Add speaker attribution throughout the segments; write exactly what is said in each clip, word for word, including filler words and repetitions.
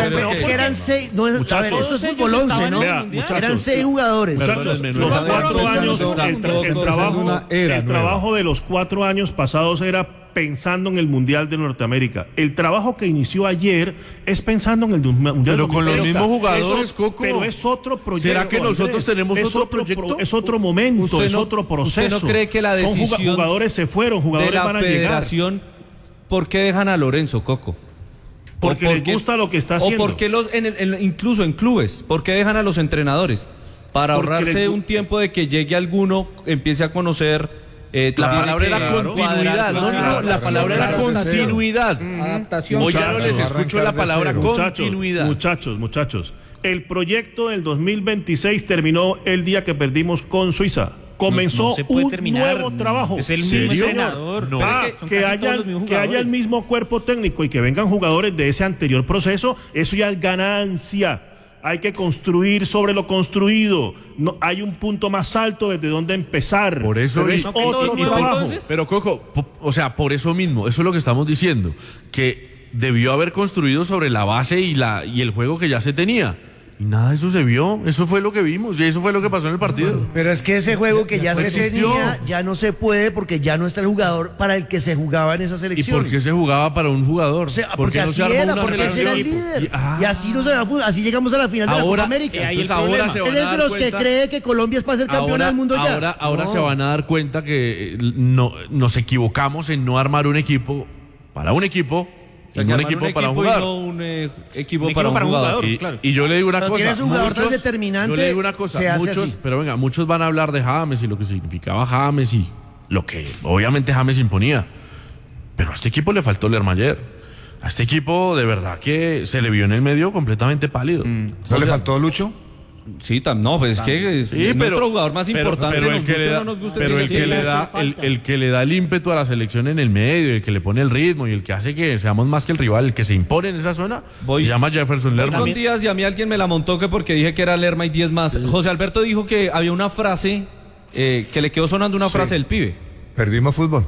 Speaker 1: pero es que eran seis, no, a ver, esto es fútbol once, ¿no?
Speaker 2: Vea, muchachos,
Speaker 1: eran seis jugadores.
Speaker 2: Muchachos, los cuatro años, el, tra- el trabajo, el trabajo de los cuatro años pasados era pensando en el Mundial de Norteamérica. El trabajo que inició ayer es pensando en el Mundial de
Speaker 3: Pero con los
Speaker 2: Norteamérica.
Speaker 3: mismos jugadores,
Speaker 2: Eso,
Speaker 3: Coco.
Speaker 2: Pero es otro proyecto.
Speaker 3: ¿Será que nosotros
Speaker 2: Andrés.
Speaker 3: tenemos
Speaker 2: es
Speaker 3: otro proyecto?
Speaker 2: Pro, es otro momento,
Speaker 4: ¿Usted
Speaker 2: es
Speaker 4: no-
Speaker 2: otro proceso.
Speaker 4: ¿Usted no cree que la decisión
Speaker 2: Son jugadores se fueron, jugadores
Speaker 4: de la
Speaker 2: van a llegar?
Speaker 4: federación, ¿por qué dejan a Lorenzo, Coco?
Speaker 2: Porque
Speaker 4: ¿O
Speaker 2: les gusta lo que está haciendo.
Speaker 4: O porque los, en el- en- incluso en clubes, ¿por qué dejan a los entrenadores? Para
Speaker 2: Porque
Speaker 4: ahorrarse
Speaker 2: les gu-
Speaker 4: un tiempo de que llegue alguno, empiece a conocer. Eh,
Speaker 3: La
Speaker 4: tiene
Speaker 3: palabra
Speaker 4: que
Speaker 3: era
Speaker 4: cuadrar
Speaker 3: continuidad, no, no, no, la palabra era continuidad.
Speaker 5: Adaptación.
Speaker 3: Hoy ya no les
Speaker 2: Muchachos,
Speaker 3: escucho la palabra
Speaker 2: Muchachos,
Speaker 3: continuidad.
Speaker 2: muchachos, muchachos. El proyecto del dos mil veintiséis terminó el día que perdimos con Suiza. Comenzó
Speaker 6: No, no se puede
Speaker 2: un
Speaker 6: terminar.
Speaker 2: nuevo trabajo.
Speaker 6: Es el
Speaker 2: Sí,
Speaker 6: mismo
Speaker 2: señor.
Speaker 6: entrenador.
Speaker 2: No.
Speaker 6: Pero
Speaker 2: Ah,
Speaker 6: es que son
Speaker 2: que,
Speaker 6: casi
Speaker 2: haya,
Speaker 6: todos los mismos
Speaker 2: que haya el
Speaker 6: jugadores.
Speaker 2: mismo cuerpo técnico y que vengan jugadores de ese anterior proceso, eso ya es ganancia. Hay que construir sobre lo construido. No, hay un punto más alto desde donde empezar.
Speaker 3: Por eso
Speaker 2: Pero
Speaker 3: y-
Speaker 2: es
Speaker 3: y-
Speaker 2: otro
Speaker 3: y- y-
Speaker 2: trabajo.
Speaker 6: entonces?
Speaker 3: Pero Coco, po- o sea, por eso mismo, eso es lo que estamos diciendo, que debió haber construido sobre la base y la y el juego que ya se tenía. Y nada de eso se vio, eso fue lo que vimos y eso fue lo que pasó en el partido.
Speaker 1: Pero es que ese juego que ya
Speaker 3: No
Speaker 1: se
Speaker 3: existió.
Speaker 1: tenía ya no se puede porque ya no está el jugador para el que se jugaba en esa
Speaker 3: ¿Y
Speaker 1: selección.
Speaker 3: por qué se jugaba para un jugador?
Speaker 1: O sea,
Speaker 3: ¿Por
Speaker 1: porque
Speaker 3: qué no
Speaker 1: así
Speaker 3: se armó
Speaker 1: era,
Speaker 3: una
Speaker 1: porque ese era el
Speaker 3: selección?
Speaker 1: líder.
Speaker 3: Y, ah,
Speaker 1: Y así, nos, así llegamos a la final de la
Speaker 3: ahora,
Speaker 1: Copa América.
Speaker 6: eh, ahí el
Speaker 3: entonces ahora
Speaker 6: problema.
Speaker 3: se van
Speaker 1: Él
Speaker 3: a
Speaker 1: es de
Speaker 3: dar
Speaker 1: los que
Speaker 3: cuenta-
Speaker 1: cree que Colombia es para ser campeona
Speaker 3: ahora,
Speaker 1: del mundo ya.
Speaker 3: Ahora, ahora
Speaker 1: No.
Speaker 3: se van a dar cuenta que eh, no, nos equivocamos en no armar un equipo para un equipo
Speaker 4: O sea,
Speaker 3: y
Speaker 4: que
Speaker 3: no un
Speaker 4: armar
Speaker 3: equipo
Speaker 4: un
Speaker 3: para
Speaker 4: equipo
Speaker 3: jugar.
Speaker 4: y no un eh, equipo
Speaker 6: Un
Speaker 4: para
Speaker 6: equipo
Speaker 4: un
Speaker 6: para un
Speaker 4: jugador.
Speaker 6: jugador.
Speaker 3: Y,
Speaker 6: claro.
Speaker 3: y yo le digo una
Speaker 1: Pero
Speaker 3: cosa.
Speaker 1: tienes un jugador tan determinante,
Speaker 3: Yo le digo una cosa.
Speaker 1: se hace
Speaker 3: Muchos,
Speaker 1: así.
Speaker 3: pero venga, muchos van a hablar de James y lo que significaba James y lo que obviamente James imponía. Pero a este equipo le faltó Lermayer. A este equipo de verdad que se le vio en el medio completamente pálido.
Speaker 7: ¿No le faltó Lucho?
Speaker 4: Sí, tam- no, pues es que es
Speaker 3: Sí,
Speaker 4: nuestro jugador más
Speaker 3: pero-
Speaker 4: importante,
Speaker 3: pero
Speaker 4: nos
Speaker 3: el que
Speaker 4: guste
Speaker 3: le
Speaker 4: o
Speaker 3: da,
Speaker 4: no nos guste,
Speaker 3: pero
Speaker 4: tiene
Speaker 3: el
Speaker 4: que
Speaker 3: que le
Speaker 4: hacer
Speaker 3: da el,
Speaker 4: falta.
Speaker 3: el que le da el ímpetu a la selección en el medio, el que le pone el ritmo y el que hace que seamos más que el rival, el que se impone en esa zona,
Speaker 4: Voy-
Speaker 3: se llama Jefferson
Speaker 4: Voy
Speaker 3: Lerma.
Speaker 4: con Díaz y a mí alguien me la montó que porque dije que era Lerma y diez más. José Alberto dijo que había una frase eh, que le quedó sonando una frase del pibe.
Speaker 7: Perdimos fútbol.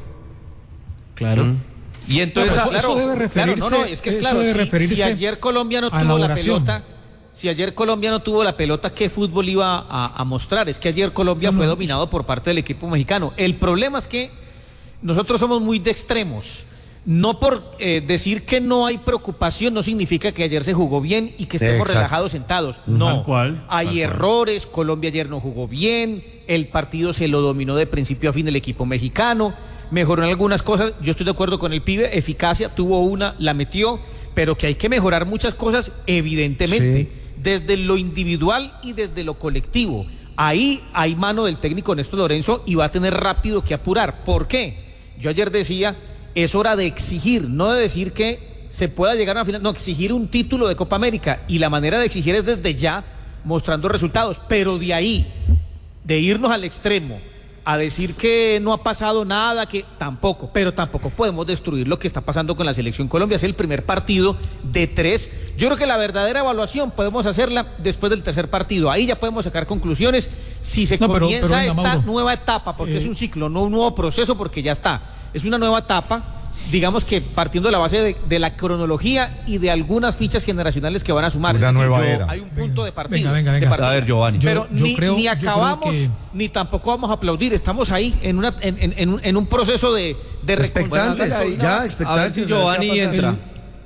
Speaker 6: Claro.
Speaker 4: Y entonces
Speaker 8: Claro,
Speaker 4: ah,
Speaker 8: eso debe
Speaker 5: Claro,
Speaker 8: referirse,
Speaker 5: no, no, es que es
Speaker 8: eso
Speaker 5: claro,
Speaker 8: debe
Speaker 5: si,
Speaker 8: referirse
Speaker 5: si ayer Colombia no
Speaker 8: a la
Speaker 5: tuvo la
Speaker 8: oración.
Speaker 5: pelota, si ayer Colombia no tuvo la pelota, ¿qué fútbol iba a, a mostrar? Es que ayer Colombia fue dominado por parte del equipo mexicano. El problema es que nosotros somos muy de extremos. No por eh, decir que no hay preocupación no significa que ayer se jugó bien y que estemos
Speaker 7: Exacto.
Speaker 5: relajados sentados. No,
Speaker 2: Tal cual,
Speaker 5: hay
Speaker 2: tal cual.
Speaker 5: errores, Colombia ayer no jugó bien, el partido se lo dominó de principio a fin el equipo mexicano, mejoró en algunas cosas, yo estoy de acuerdo con el pibe, eficacia, tuvo una, la metió, pero que hay que mejorar muchas cosas, evidentemente,
Speaker 7: Sí.
Speaker 5: desde lo individual y desde lo colectivo. Ahí hay mano del técnico Néstor Lorenzo y va a tener rápido que apurar. ¿Por qué? Yo ayer decía, es hora de exigir, no de decir que se pueda llegar a una final, no, exigir un título de Copa América. Y la manera de exigir es desde ya, mostrando resultados. Pero de ahí, de irnos al extremo, a decir que no ha pasado nada, que tampoco, pero tampoco podemos destruir lo que está pasando con la Selección Colombia. Es el primer partido de tres. Yo creo que la verdadera evaluación podemos hacerla después del tercer partido. Ahí ya podemos sacar conclusiones si se
Speaker 8: No, pero-
Speaker 5: comienza
Speaker 8: pero venga,
Speaker 5: esta
Speaker 8: Mauro.
Speaker 5: nueva etapa, porque
Speaker 8: Eh,
Speaker 5: es un ciclo, no un nuevo proceso, porque ya está. Es una nueva etapa, digamos que partiendo de la base de, de la cronología y de algunas fichas generacionales que van a sumar.
Speaker 7: Una
Speaker 5: Es decir,
Speaker 7: nueva
Speaker 5: yo-
Speaker 7: era.
Speaker 5: Hay un punto de partido.
Speaker 8: Venga, venga,
Speaker 5: de
Speaker 8: venga.
Speaker 5: partida.
Speaker 4: A ver, Giovanni.
Speaker 8: Yo-
Speaker 5: Pero
Speaker 8: yo
Speaker 5: ni,
Speaker 8: creo-
Speaker 5: ni
Speaker 8: yo creo
Speaker 5: acabamos,
Speaker 8: que-
Speaker 5: ni tampoco vamos a aplaudir. Estamos ahí en, una, en, en, en un, en un proceso de, de
Speaker 1: Expectantes,
Speaker 5: reconstrucción.
Speaker 1: ya,
Speaker 4: a ver
Speaker 1: expectantes.
Speaker 4: si
Speaker 1: de ver qué va a
Speaker 4: Giovanni
Speaker 1: pasar.
Speaker 4: entra.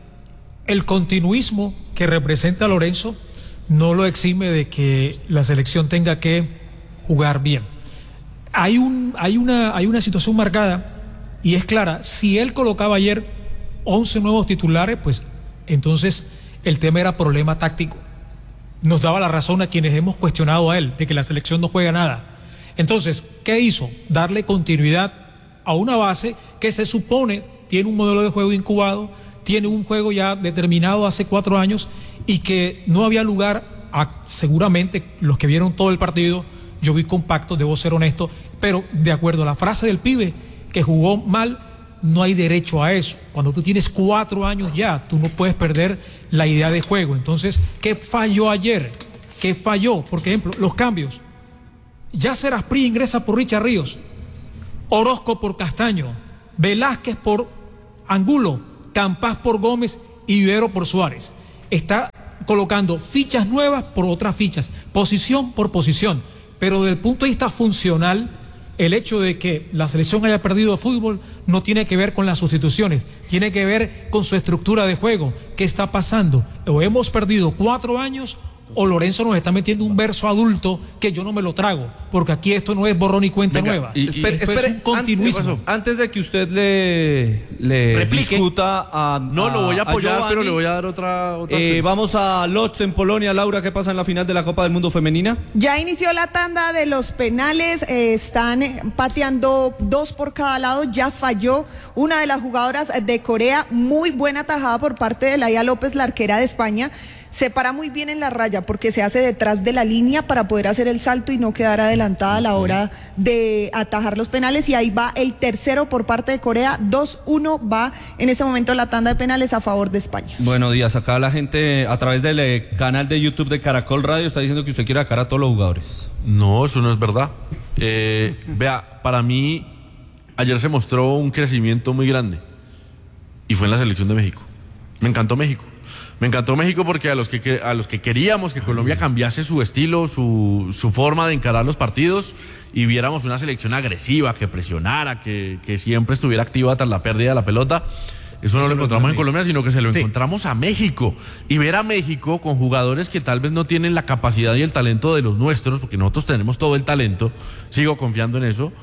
Speaker 8: El continuismo que representa Lorenzo no lo exime de que la selección tenga que jugar bien. Hay, un, hay, una, hay una situación marcada y es clara. Si él colocaba ayer once nuevos titulares, pues entonces el tema era problema táctico. Nos daba la razón a quienes hemos cuestionado a él de que la selección no juega nada. Entonces, ¿qué hizo? Darle continuidad a una base que se supone tiene un modelo de juego incubado, tiene un juego ya determinado hace cuatro años y que no había lugar a, seguramente, los que vieron todo el partido, yo vi compacto, debo ser honesto, pero de acuerdo a la frase del pibe, que jugó mal, no hay derecho a eso. Cuando tú tienes cuatro años ya, tú no puedes perder la idea de juego. Entonces, ¿qué falló ayer? ¿Qué falló? Por ejemplo, los cambios. Yasser Asprilla ingresa por Richard Ríos, Orozco por Castaño, Velázquez por Angulo, Campas por Gómez y Vivero por Suárez. Está colocando fichas nuevas por otras fichas, posición por posición. Pero desde el punto de vista funcional, el hecho de que la selección haya perdido fútbol no tiene que ver con las sustituciones, tiene que ver con su estructura de juego. ¿Qué está pasando? ¿O hemos perdido cuatro años o Lorenzo nos está metiendo un verso adulto que yo no me lo trago? Porque aquí esto no es borrón y cuenta
Speaker 4: Venga,
Speaker 8: nueva.
Speaker 4: Y, espere,
Speaker 8: esto
Speaker 4: espere,
Speaker 8: es un continuismo.
Speaker 4: Antes, antes de que usted le, le
Speaker 5: Replique.
Speaker 4: discuta a...
Speaker 3: No, lo voy a apoyar,
Speaker 4: Giovanni,
Speaker 3: pero le voy a dar otra... otra
Speaker 4: eh, vamos a Lodz en Polonia. Laura, ¿qué pasa en la final de la Copa del Mundo Femenina?
Speaker 6: Ya inició la tanda de los penales, eh, están pateando dos por cada lado, ya falló una de las jugadoras de Corea, muy buena tajada por parte de Laia López, la arquera de España. Se para muy bien en la raya porque se hace detrás de la línea para poder hacer el salto y no quedar adelantada a la hora de atajar los penales, y ahí va el tercero por parte de Corea. Dos uno va en este momento la tanda de penales a favor de España.
Speaker 4: Buenos días, acá la gente a través del eh, canal de YouTube de Caracol Radio está diciendo que usted quiere sacar a todos los jugadores.
Speaker 3: No, eso no es verdad. Eh, vea, para mí ayer se mostró un crecimiento muy grande y fue en la selección de México. Me encantó México. Me encantó México porque a los que, a los que queríamos que Colombia cambiase su estilo, su, su forma de encarar los partidos y viéramos una selección agresiva, que presionara, que, que siempre estuviera activa tras la pérdida de la pelota, eso no lo encontramos en Colombia, sino que se lo encontramos a México. Y ver a México con jugadores que tal vez no tienen la capacidad y el talento de los nuestros, porque nosotros tenemos todo el talento, sigo confiando en eso,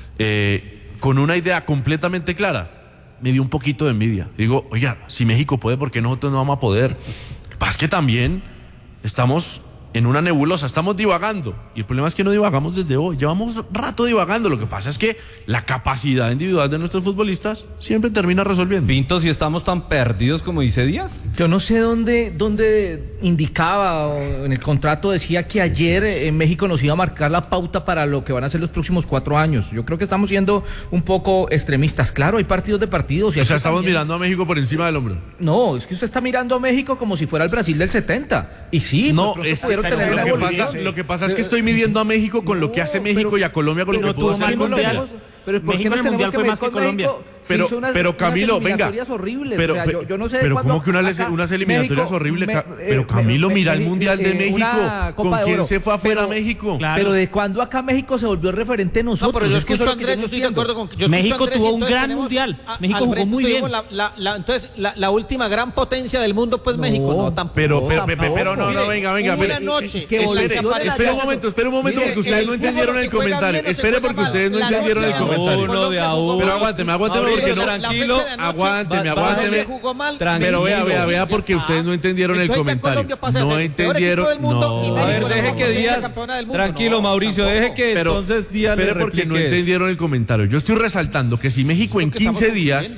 Speaker 3: eh, con una idea completamente clara. Me dio un poquito de envidia. Digo, oiga, si México puede, ¿por qué nosotros no vamos a poder? Lo que pasa es que también estamos en una nebulosa, estamos divagando. Y el problema es que no divagamos desde hoy. Llevamos rato divagando. Lo que pasa es que la capacidad individual de nuestros futbolistas siempre termina resolviendo.
Speaker 4: Pinto, si estamos tan perdidos como dice Díaz.
Speaker 9: Yo no sé dónde, dónde indicaba o en el contrato decía que ayer en México nos iba a marcar la pauta para lo que van a ser los próximos cuatro años. Yo creo que estamos siendo un poco extremistas. Claro, hay partidos de partidos. Y
Speaker 3: o sea, estamos
Speaker 9: también...
Speaker 3: mirando a México por encima del hombro.
Speaker 9: No, es que usted está mirando a México como si fuera el Brasil del setenta. Y sí,
Speaker 3: no, es,
Speaker 9: pudieron
Speaker 3: es,
Speaker 9: tener
Speaker 3: lo,
Speaker 9: una
Speaker 3: que
Speaker 9: evolución.
Speaker 3: pasa, lo que pasa es que estoy midiendo a México con no, lo que hace México pero, y a Colombia con lo que pudo hacer Colombia.
Speaker 9: Pero ¿por
Speaker 5: México
Speaker 9: qué
Speaker 5: en el Mundial fue más que Colombia?
Speaker 9: México,
Speaker 3: pero,
Speaker 9: sí, unas,
Speaker 3: pero Camilo,
Speaker 9: unas
Speaker 3: venga.
Speaker 9: Horribles.
Speaker 3: Pero,
Speaker 9: o sea, yo, yo no sé
Speaker 3: pero ¿cómo que una,
Speaker 9: acá,
Speaker 3: unas eliminatorias
Speaker 9: México,
Speaker 3: horribles?
Speaker 9: Me, eh,
Speaker 3: pero Camilo,
Speaker 9: me,
Speaker 3: mira
Speaker 9: me,
Speaker 3: el Mundial de
Speaker 9: eh,
Speaker 3: México. ¿Con quién
Speaker 9: oro.
Speaker 3: se fue afuera
Speaker 9: pero,
Speaker 3: México?
Speaker 9: Claro. Pero ¿de cuándo acá México se volvió referente nosotros?
Speaker 5: No, pero yo
Speaker 9: es
Speaker 5: escucho
Speaker 9: que
Speaker 5: a Andrés, yo estoy de acuerdo con yo
Speaker 10: México
Speaker 5: Andrés,
Speaker 10: tuvo un gran
Speaker 5: tenemos,
Speaker 10: mundial.
Speaker 5: A,
Speaker 10: México jugó muy bien.
Speaker 5: La, la, la, entonces, la, la última gran potencia del mundo, pues
Speaker 9: no,
Speaker 5: México. No, tampoco.
Speaker 3: Pero, pero,
Speaker 5: tampoco.
Speaker 3: pero no, no, venga, venga.
Speaker 5: Una
Speaker 3: pero,
Speaker 5: noche.
Speaker 9: Que
Speaker 3: espere un momento, espere un momento, porque ustedes no entendieron el comentario. Espere, porque ustedes no entendieron el comentario.
Speaker 4: Uno de a uno.
Speaker 3: Pero aguánteme, aguánteme, porque no.
Speaker 4: Tranquilo,
Speaker 3: aguánteme, aguánteme. Pero vea, vea, vea, porque ustedes no entendieron el comentario. No entendieron. No.
Speaker 4: A ver, deje que Díaz. Tranquilo, Mauricio, deje que entonces Díaz le
Speaker 3: replique. Porque no entendieron el comentario. Yo estoy resaltando que si México en quince días.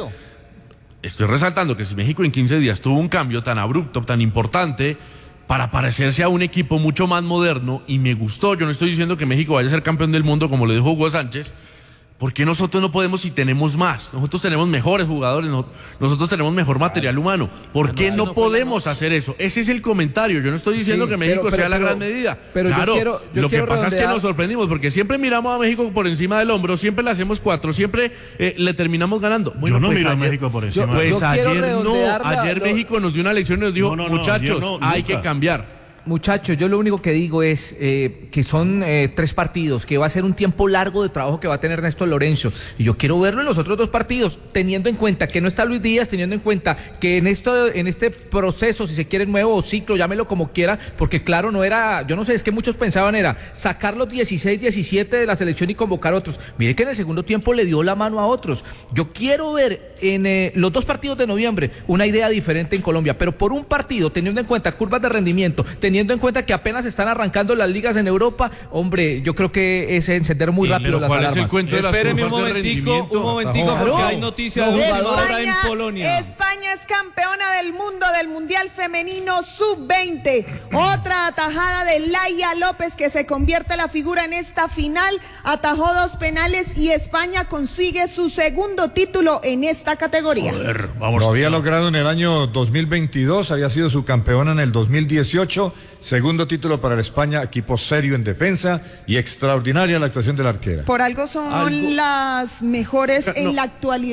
Speaker 3: Estoy resaltando que si México en quince días tuvo un cambio tan abrupto, tan importante, para parecerse a un equipo mucho más moderno, y me gustó, yo no estoy diciendo que México vaya a ser campeón del mundo, como le dijo Hugo Sánchez, ¿por qué nosotros no podemos si tenemos más? Nosotros tenemos mejores jugadores, nosotros tenemos mejor material humano. ¿Por qué no podemos hacer eso? Ese es el comentario. Yo no estoy diciendo sí, que México pero, pero, sea la pero, gran medida. Pero claro, yo quiero, yo lo que pasa redondear... es que nos sorprendimos, porque siempre miramos a México por encima del hombro, siempre le hacemos cuatro, siempre eh, le terminamos ganando.
Speaker 2: Bueno, yo no pues miro ayer, a México por encima.
Speaker 3: Yo, pues yo ayer no, ayer
Speaker 9: lo...
Speaker 3: México nos dio una lección y nos dijo, no, no, muchachos, no,
Speaker 2: no,
Speaker 3: hay que cambiar.
Speaker 9: Muchachos, yo lo único que digo es eh, que son eh, tres partidos, que va a ser un tiempo largo de trabajo que va a tener Néstor Lorenzo, y yo quiero verlo en los otros dos partidos, teniendo en cuenta que no está Luis Díaz, teniendo en cuenta que en esto, en este proceso, si se quiere nuevo ciclo, llámelo como quiera, porque claro, no era, yo no sé, es que muchos pensaban era sacar los dieciséis, diecisiete de la selección y convocar otros. Mire que en el segundo tiempo le dio la mano a otros. Yo quiero ver en eh, los dos partidos de noviembre una idea diferente en Colombia, pero por un partido, teniendo en cuenta curvas de rendimiento, teniendo en cuenta que apenas están arrancando las ligas en Europa, hombre, yo creo que es encender muy rápido las alarmas.
Speaker 4: Espérenme un momentico, un momentico, porque hay noticias de jugadora en Polonia.
Speaker 6: España es campeona del mundo del Mundial Femenino sub veinte. Otra atajada de Laia López, que se convierte la figura en esta final, atajó dos penales y España consigue su segundo título en esta categoría.
Speaker 7: Joder, vamos. Lo había logrado en el año dos mil veintidós, había sido su campeona en el dos mil dieciocho, segundo título para la España, equipo serio en defensa y extraordinaria la actuación de la arquera.
Speaker 6: Por algo son ¿Algo? las mejores no. en la actualidad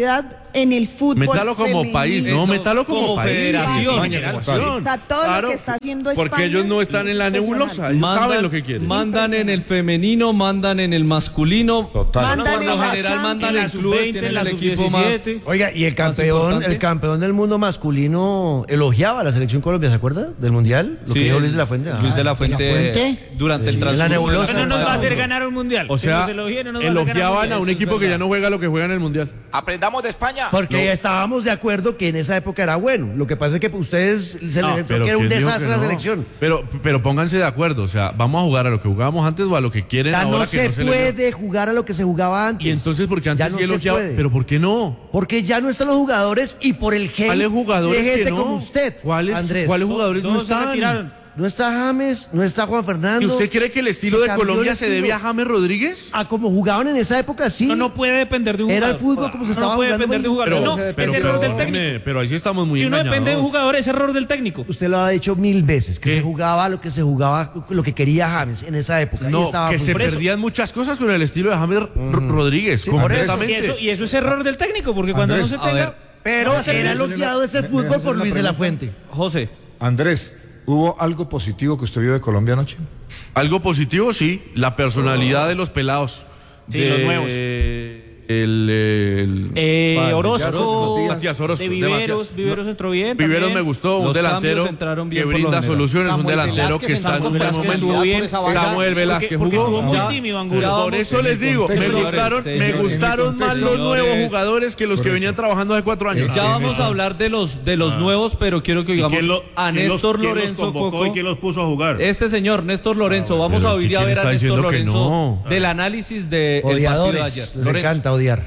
Speaker 6: en el fútbol
Speaker 3: Métalo como
Speaker 6: femenino.
Speaker 3: país, no, métalo como,
Speaker 4: como
Speaker 3: país.
Speaker 4: federación.
Speaker 6: Está todo
Speaker 3: Claro,
Speaker 6: lo que está haciendo España.
Speaker 3: Porque ellos no están en la nebulosa, ellos saben lo que quieren.
Speaker 4: Mandan en el femenino, mandan en el masculino.
Speaker 7: Total.
Speaker 6: Mandan
Speaker 4: Por
Speaker 6: en
Speaker 4: lo
Speaker 6: la
Speaker 4: general mandan
Speaker 10: en la
Speaker 4: en clubes,
Speaker 10: sub veinte,
Speaker 4: tienen
Speaker 10: en la
Speaker 4: el
Speaker 10: sub
Speaker 4: equipo más.
Speaker 10: diecisiete.
Speaker 1: Oiga, y el
Speaker 4: Más
Speaker 1: campeón,
Speaker 4: importante.
Speaker 1: el campeón del mundo masculino elogiaba a la selección Colombia, ¿se acuerda? Del Mundial, lo que
Speaker 4: Sí,
Speaker 1: dijo Luis de la Fuente.
Speaker 4: Luis de la
Speaker 1: Ah,
Speaker 4: Fuente,
Speaker 6: Fuente?
Speaker 4: durante
Speaker 1: Sí,
Speaker 4: el
Speaker 1: en la
Speaker 4: transcurso.
Speaker 1: nebulosa.
Speaker 10: No nos va a hacer
Speaker 1: Mundo.
Speaker 10: ganar un mundial.
Speaker 3: O
Speaker 10: Que
Speaker 3: sea,
Speaker 10: nos elogien, no nos va a hacer ganar
Speaker 3: elogiaban a
Speaker 10: mundial.
Speaker 3: un
Speaker 10: Eso
Speaker 3: equipo
Speaker 10: es
Speaker 3: que ya
Speaker 10: verdad.
Speaker 3: no juega lo que juega en el Mundial.
Speaker 11: Aprendamos de España.
Speaker 1: Porque ya estábamos de acuerdo que en esa época era bueno. Lo que pasa es que ustedes se
Speaker 3: No,
Speaker 1: les entró
Speaker 3: pero
Speaker 1: que era un
Speaker 3: ¿quién dijo
Speaker 1: desastre
Speaker 3: que
Speaker 1: la
Speaker 3: no?
Speaker 1: selección.
Speaker 3: Pero, pero pónganse de acuerdo, o sea, ¿vamos a jugar a lo que jugábamos antes o a lo que quieren
Speaker 1: Ya
Speaker 3: ahora
Speaker 1: no
Speaker 3: que
Speaker 1: se
Speaker 3: no se les-
Speaker 1: puede jugar a lo que se jugaba antes.
Speaker 3: Y entonces, ¿por qué antes
Speaker 1: Ya no
Speaker 3: sí
Speaker 1: se
Speaker 3: elogiaba?
Speaker 1: puede.
Speaker 3: ¿Pero por qué no?
Speaker 1: Porque ya no están los jugadores y por el hate
Speaker 3: ¿Cuáles jugadores
Speaker 1: de gente
Speaker 3: que no?
Speaker 1: como usted,
Speaker 3: ¿Cuáles,
Speaker 1: Andrés.
Speaker 3: ¿cuáles jugadores no
Speaker 10: Todos se
Speaker 3: están?
Speaker 10: retiraron.
Speaker 1: No está James, no está Juan Fernando.
Speaker 3: ¿Y usted cree que el estilo
Speaker 1: Se
Speaker 3: de
Speaker 1: cambió
Speaker 3: Colombia
Speaker 1: el
Speaker 3: se
Speaker 1: estilo.
Speaker 3: debe a James Rodríguez?
Speaker 1: A como jugaban en esa época, sí.
Speaker 10: No, no puede depender de un
Speaker 1: Era
Speaker 10: jugador.
Speaker 1: el fútbol como se
Speaker 10: No,
Speaker 1: estaba
Speaker 10: no puede
Speaker 1: jugando
Speaker 10: depender de un
Speaker 1: ahí.
Speaker 10: jugador. no,
Speaker 3: pero,
Speaker 10: es error del
Speaker 3: perdóneme,
Speaker 10: técnico.
Speaker 3: pero ahí sí estamos muy
Speaker 10: Y uno
Speaker 3: engañados.
Speaker 10: depende de un jugador, es error del técnico.
Speaker 1: Usted lo ha dicho mil veces, que
Speaker 3: ¿Qué?
Speaker 1: se jugaba lo que se jugaba, lo que quería James en esa época. Ahí
Speaker 3: No,
Speaker 1: estaba
Speaker 3: que
Speaker 1: muy
Speaker 3: se
Speaker 1: bien.
Speaker 3: perdían muchas cosas con el estilo de James R- Rodríguez.
Speaker 1: Sí, por eso.
Speaker 10: Y
Speaker 3: completamente.
Speaker 10: eso, y eso es error del técnico, porque cuando
Speaker 7: Andrés,
Speaker 10: no se
Speaker 4: a
Speaker 10: tenga...
Speaker 4: ver,
Speaker 1: Pero
Speaker 10: va a ser
Speaker 1: era
Speaker 10: bien.
Speaker 1: elogiado ese
Speaker 7: ¿Me
Speaker 1: fútbol
Speaker 7: haces
Speaker 1: por
Speaker 7: una
Speaker 1: Luis de la
Speaker 7: pregunta?
Speaker 1: Fuente.
Speaker 4: José,
Speaker 7: Andrés, ¿hubo algo positivo que usted vio de Colombia anoche?
Speaker 3: Algo positivo, sí, la personalidad de los pelados.
Speaker 10: Sí,
Speaker 3: De-
Speaker 10: los nuevos.
Speaker 3: El, el-
Speaker 10: Eh,
Speaker 7: Matías
Speaker 10: Orozco,
Speaker 3: Matías Orozco,
Speaker 10: de
Speaker 3: de
Speaker 10: Viveros,
Speaker 3: Matías.
Speaker 10: Viveros entró bien.
Speaker 3: Viveros
Speaker 10: también.
Speaker 3: me gustó, un
Speaker 4: Los
Speaker 3: delantero
Speaker 4: cambios entraron bien
Speaker 3: que
Speaker 4: por lo
Speaker 3: brinda
Speaker 4: general.
Speaker 3: soluciones, un
Speaker 5: Samuel
Speaker 3: delantero
Speaker 5: Velázquez
Speaker 3: que está en un
Speaker 5: entró
Speaker 3: buen
Speaker 5: con
Speaker 3: momento.
Speaker 5: estuvo bien.
Speaker 10: por esa
Speaker 5: Oiga,
Speaker 3: Samuel Velázquez
Speaker 10: porque, porque
Speaker 3: jugó.
Speaker 10: estuvo muy
Speaker 4: Ya-
Speaker 10: tímido, Angulo.
Speaker 4: ya
Speaker 3: Por eso les digo, me
Speaker 4: Señores,
Speaker 3: gustaron, me
Speaker 4: señores,
Speaker 3: gustaron más los
Speaker 4: señores.
Speaker 3: nuevos jugadores que los que venían trabajando hace cuatro años.
Speaker 4: ya vamos a hablar de los de los nuevos, pero quiero que
Speaker 2: ¿Y
Speaker 4: oigamos
Speaker 2: quién lo-
Speaker 4: a
Speaker 2: quién los-
Speaker 4: Néstor
Speaker 2: quién los
Speaker 4: Lorenzo
Speaker 2: convocó
Speaker 4: Coco.
Speaker 2: y quién los puso a jugar?
Speaker 4: Este señor, Néstor Lorenzo, vamos
Speaker 3: pero
Speaker 4: a oír y a
Speaker 3: ¿quién
Speaker 4: ver a
Speaker 3: está
Speaker 4: Néstor
Speaker 3: diciendo que
Speaker 4: Lorenzo
Speaker 3: no?
Speaker 4: del análisis del partido de
Speaker 1: Odiadores,
Speaker 4: ayer.
Speaker 1: les
Speaker 4: Lorenzo.
Speaker 1: encanta odiar.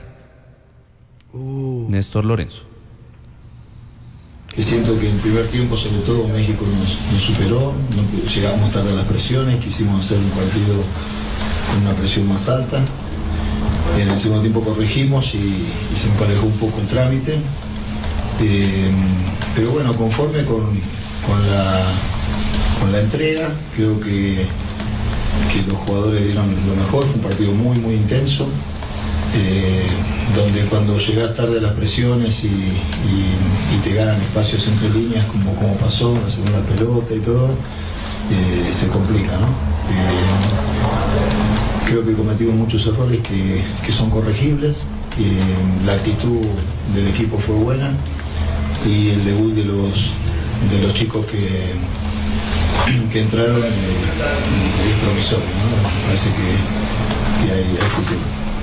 Speaker 4: Néstor Lorenzo.
Speaker 12: que siento que en el primer tiempo, sobre todo, México nos, nos superó, no, llegamos tarde a las presiones, quisimos hacer un partido con una presión más alta. En el segundo tiempo corregimos y, y se emparejó un poco el trámite. Eh, pero bueno, conforme con, con, la, con la entrega, creo que, que los jugadores dieron lo mejor, fue un partido muy, muy intenso. Eh, donde cuando llegas tarde a las presiones y, y, y te ganan espacios entre líneas como, como pasó en la segunda pelota y todo, eh, se complica, ¿no? Eh, creo que cometimos muchos errores que, que son corregibles, eh, la actitud del equipo fue buena y el debut de los, de los chicos que, que entraron eh, es promisorio, ¿no? Me parece que, que hay, hay futuro.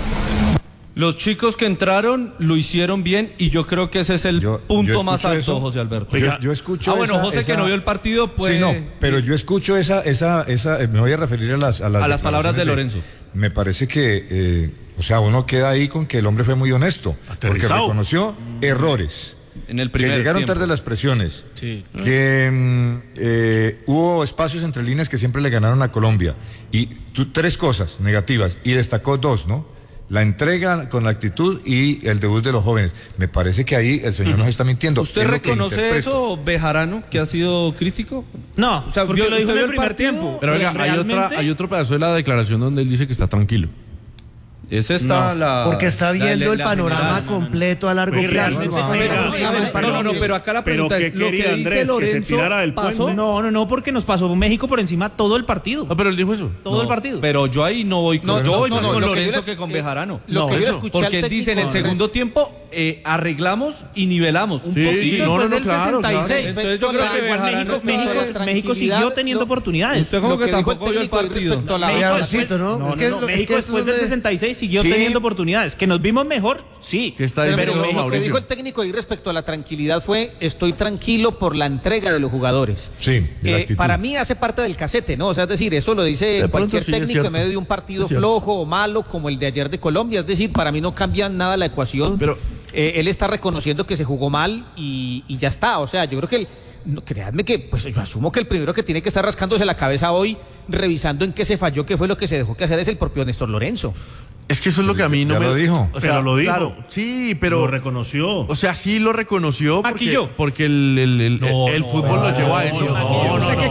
Speaker 4: Los chicos que entraron lo hicieron bien y yo creo que ese es el
Speaker 7: Yo-
Speaker 4: punto
Speaker 7: yo
Speaker 4: más
Speaker 7: escucho
Speaker 4: alto,
Speaker 7: eso.
Speaker 4: José Alberto.
Speaker 7: Yo, yo escucho
Speaker 4: ah, bueno,
Speaker 7: esa-
Speaker 4: José
Speaker 7: esa-
Speaker 4: que no vio el partido, pues...
Speaker 7: Sí, no, pero yo escucho esa, esa, esa, eh, me voy a referir a las, a las,
Speaker 4: A las palabras de
Speaker 7: declaraciones
Speaker 4: Lorenzo.
Speaker 7: Me parece que, eh, o sea, uno queda ahí con que el hombre fue muy honesto, porque
Speaker 2: Aterrizado.
Speaker 7: reconoció errores,
Speaker 4: En el
Speaker 7: que
Speaker 4: primer
Speaker 7: llegaron
Speaker 4: tiempo.
Speaker 7: tarde las presiones,
Speaker 10: Sí.
Speaker 7: que mm, eh, hubo espacios entre líneas que siempre le ganaron a Colombia, y tú, tres cosas negativas, y destacó dos, ¿no? La entrega con la actitud y el debut de los jóvenes. Me parece que ahí el señor nos está mintiendo.
Speaker 4: ¿Usted
Speaker 7: Es lo que
Speaker 4: reconoce
Speaker 7: interpreto.
Speaker 4: eso, Bejarano, que ha sido crítico?
Speaker 10: No,
Speaker 4: O sea,
Speaker 10: porque
Speaker 4: vio-
Speaker 10: lo dijo
Speaker 4: usted
Speaker 10: en
Speaker 4: vio
Speaker 10: el
Speaker 4: el
Speaker 10: primer
Speaker 4: partido,
Speaker 10: tiempo.
Speaker 3: Pero oiga, hay,
Speaker 10: Realmente,
Speaker 3: otra, hay otro pedazo de la declaración donde él dice que está tranquilo.
Speaker 4: Esa está la...
Speaker 1: Porque está
Speaker 4: la-
Speaker 1: viendo
Speaker 4: la-
Speaker 1: el
Speaker 4: la
Speaker 1: panorama
Speaker 4: general.
Speaker 1: completo a largo
Speaker 2: Oye,
Speaker 1: plazo.
Speaker 2: realmente
Speaker 1: No,
Speaker 2: se
Speaker 1: no,
Speaker 2: veía-
Speaker 1: no,
Speaker 4: No, no, no, pero acá la
Speaker 2: Pero
Speaker 4: pregunta
Speaker 2: ¿qué
Speaker 4: es, lo que
Speaker 2: quería
Speaker 4: dice
Speaker 2: Andrés? ¿Que se
Speaker 4: Lorenzo
Speaker 2: tirara del
Speaker 4: pasó...
Speaker 2: puente?
Speaker 10: No, no, no, porque nos pasó México por encima todo el partido.
Speaker 3: Ah, pero él dijo eso.
Speaker 10: Todo
Speaker 4: No,
Speaker 10: el partido.
Speaker 4: Pero yo ahí no voy con,
Speaker 5: No,
Speaker 4: yo
Speaker 5: no,
Speaker 4: voy
Speaker 5: no,
Speaker 4: más
Speaker 5: no,
Speaker 4: con
Speaker 5: lo que
Speaker 4: Lorenzo
Speaker 5: yo
Speaker 4: que,
Speaker 5: le-
Speaker 4: con
Speaker 5: eh,
Speaker 4: Bejarano.
Speaker 5: lo que yo le
Speaker 4: eso.
Speaker 5: escuché al
Speaker 4: Porque él dice en el
Speaker 5: técnico,
Speaker 4: segundo tiempo eh, arreglamos y nivelamos.
Speaker 10: Un
Speaker 3: Sí,
Speaker 10: poquito
Speaker 3: sí, no,
Speaker 10: después
Speaker 3: no, no,
Speaker 10: del
Speaker 3: claro,
Speaker 10: sesenta y seis.
Speaker 3: claro.
Speaker 4: Entonces yo creo que
Speaker 10: Igual
Speaker 4: Bejarano
Speaker 10: México,
Speaker 4: está-
Speaker 10: México, México siguió
Speaker 5: tranquilidad,
Speaker 10: teniendo
Speaker 5: lo-
Speaker 10: oportunidades.
Speaker 4: Usted como que
Speaker 5: Lo que dijo el
Speaker 4: tampoco vio el
Speaker 5: técnico
Speaker 4: partido.
Speaker 5: respecto a la-
Speaker 10: México
Speaker 1: Cuidadosito,
Speaker 10: después-
Speaker 1: ¿no?
Speaker 10: No,
Speaker 1: Es que-
Speaker 10: no, no,
Speaker 1: es
Speaker 10: México
Speaker 1: que esto
Speaker 10: después
Speaker 1: es
Speaker 10: del
Speaker 1: de-
Speaker 10: sesenta y seis siguió
Speaker 5: Sí.
Speaker 10: teniendo oportunidades. Que nos vimos mejor, sí.
Speaker 3: ¿Qué está
Speaker 5: Pero,
Speaker 3: diciendo
Speaker 5: pero lo que
Speaker 3: Mauricio?
Speaker 5: dijo el técnico ahí respecto a la tranquilidad fue: estoy tranquilo por la entrega de los jugadores.
Speaker 7: Sí, de la
Speaker 5: Eh,
Speaker 7: actitud.
Speaker 5: para mí hace parte del casete, ¿no? O sea, es decir, eso lo dice
Speaker 3: De pronto
Speaker 5: cualquier
Speaker 3: sí, es
Speaker 5: técnico
Speaker 3: cierto.
Speaker 5: en medio de un partido
Speaker 3: Es cierto.
Speaker 5: flojo o malo como el de ayer de Colombia. Es decir, para mí no cambia nada la ecuación.
Speaker 3: Pero-
Speaker 5: Eh, él está reconociendo que se jugó mal y, y ya está. O sea, yo creo que, el, no, créanme que, pues yo asumo que el primero que tiene que estar rascándose la cabeza hoy, revisando en qué se falló, qué fue lo que se dejó que hacer, es el propio Néstor Lorenzo.
Speaker 3: Es que eso es lo que a mí no
Speaker 7: Ya
Speaker 3: me...
Speaker 7: lo dijo.
Speaker 3: O sea,
Speaker 2: Pero lo dijo.
Speaker 3: claro, sí, pero...
Speaker 2: Lo reconoció.
Speaker 3: O sea, sí lo reconoció porque,
Speaker 10: Maquilló.
Speaker 3: porque el, el, el,
Speaker 1: No,
Speaker 3: el
Speaker 1: no,
Speaker 3: fútbol lo lleva a eso.
Speaker 1: no, no,
Speaker 3: No, no,
Speaker 1: ¿Usted qué
Speaker 3: no.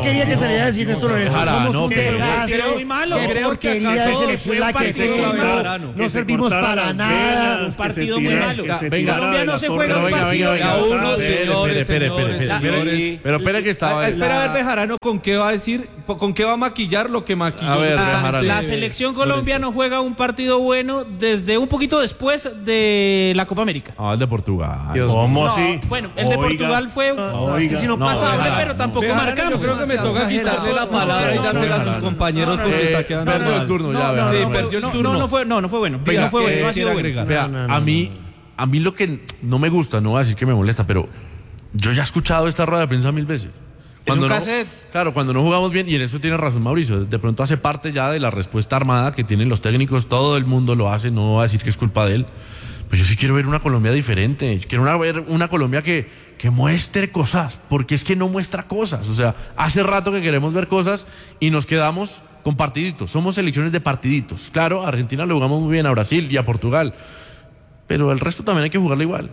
Speaker 1: quería que saliera a decir Néstor Lorenzo?
Speaker 3: Jarano,
Speaker 1: Somos un
Speaker 3: que-
Speaker 1: desastre.
Speaker 10: que muy malo.
Speaker 1: Qué
Speaker 10: Creo que
Speaker 1: porquería
Speaker 10: acá
Speaker 1: de
Speaker 10: todo
Speaker 1: selección
Speaker 10: fue
Speaker 1: la
Speaker 10: un
Speaker 1: que
Speaker 10: partido
Speaker 1: tengo.
Speaker 10: muy malo.
Speaker 1: No
Speaker 2: Que se
Speaker 1: servimos
Speaker 2: cortara
Speaker 1: para
Speaker 2: las
Speaker 1: nada.
Speaker 2: venas,
Speaker 10: Un partido
Speaker 2: que se
Speaker 10: muy
Speaker 2: tirara-
Speaker 10: malo.
Speaker 2: que se
Speaker 3: Venga,
Speaker 2: tirara
Speaker 10: Colombia
Speaker 2: de
Speaker 10: no
Speaker 2: la
Speaker 10: se
Speaker 2: torre.
Speaker 10: juega
Speaker 3: Pero
Speaker 10: un
Speaker 3: venga,
Speaker 10: partido.
Speaker 3: venga,
Speaker 4: A
Speaker 3: venga.
Speaker 4: uno,
Speaker 3: Espere,
Speaker 4: señores,
Speaker 3: espere, espere,
Speaker 4: señores,
Speaker 3: espere, espere.
Speaker 4: señores.
Speaker 3: Pero espere que estaba.
Speaker 4: A- Espera a ver
Speaker 3: la-
Speaker 4: Bejarano con qué va a decir, con qué va a maquillar lo que maquilló.
Speaker 3: A ver,
Speaker 4: supuestamente
Speaker 3: Bejarano.
Speaker 10: La selección Colombia no juega un partido bueno desde un poquito después de la Copa América.
Speaker 3: Ah, el de Portugal.
Speaker 2: ¿Cómo
Speaker 10: No,
Speaker 2: así?
Speaker 10: bueno, el de
Speaker 2: Oiga.
Speaker 10: Portugal fue
Speaker 2: Oiga.
Speaker 1: Es que si no
Speaker 3: No,
Speaker 1: pasa,
Speaker 10: pasable,
Speaker 3: Bejarano.
Speaker 10: pero tampoco
Speaker 4: Bejarano,
Speaker 10: marcamos.
Speaker 4: yo creo que me
Speaker 1: No,
Speaker 4: toca
Speaker 1: no,
Speaker 4: quitarle
Speaker 1: no,
Speaker 4: la
Speaker 1: no,
Speaker 4: palabra y
Speaker 10: no,
Speaker 4: dársela
Speaker 10: no,
Speaker 4: a sus
Speaker 10: no,
Speaker 4: compañeros
Speaker 10: no,
Speaker 4: porque
Speaker 10: no,
Speaker 4: está
Speaker 10: no,
Speaker 4: quedando
Speaker 3: perdió el
Speaker 4: mal.
Speaker 3: turno
Speaker 10: No,
Speaker 3: ya,
Speaker 10: no,
Speaker 3: Bejarano.
Speaker 4: Sí,
Speaker 10: no,
Speaker 4: perdió el
Speaker 10: no,
Speaker 4: turno.
Speaker 10: no, no fue, no, no fue bueno.
Speaker 3: Venga,
Speaker 10: no fue bueno,
Speaker 3: eh,
Speaker 10: no ha sido
Speaker 4: quiere
Speaker 10: bueno.
Speaker 4: agregar.
Speaker 3: Vea,
Speaker 1: No, no,
Speaker 3: a
Speaker 1: no.
Speaker 3: mí, a mí lo que no me gusta, no voy a decir que me molesta, pero yo ya he escuchado esta rueda de prensa mil veces.
Speaker 10: un
Speaker 3: no,
Speaker 10: cassette.
Speaker 3: claro, cuando no jugamos bien, y en eso tiene razón Mauricio, de pronto hace parte ya de la respuesta armada que tienen los técnicos, todo el mundo lo hace, no voy a decir que es culpa de él. Pues yo sí quiero ver una Colombia diferente, quiero una, ver una Colombia que, que muestre cosas, porque es que no muestra cosas. O sea, hace rato que queremos ver cosas y nos quedamos con partiditos. Somos selecciones de partiditos. Claro, a Argentina le jugamos muy bien, a Brasil y a Portugal, pero el resto también hay que jugarle igual.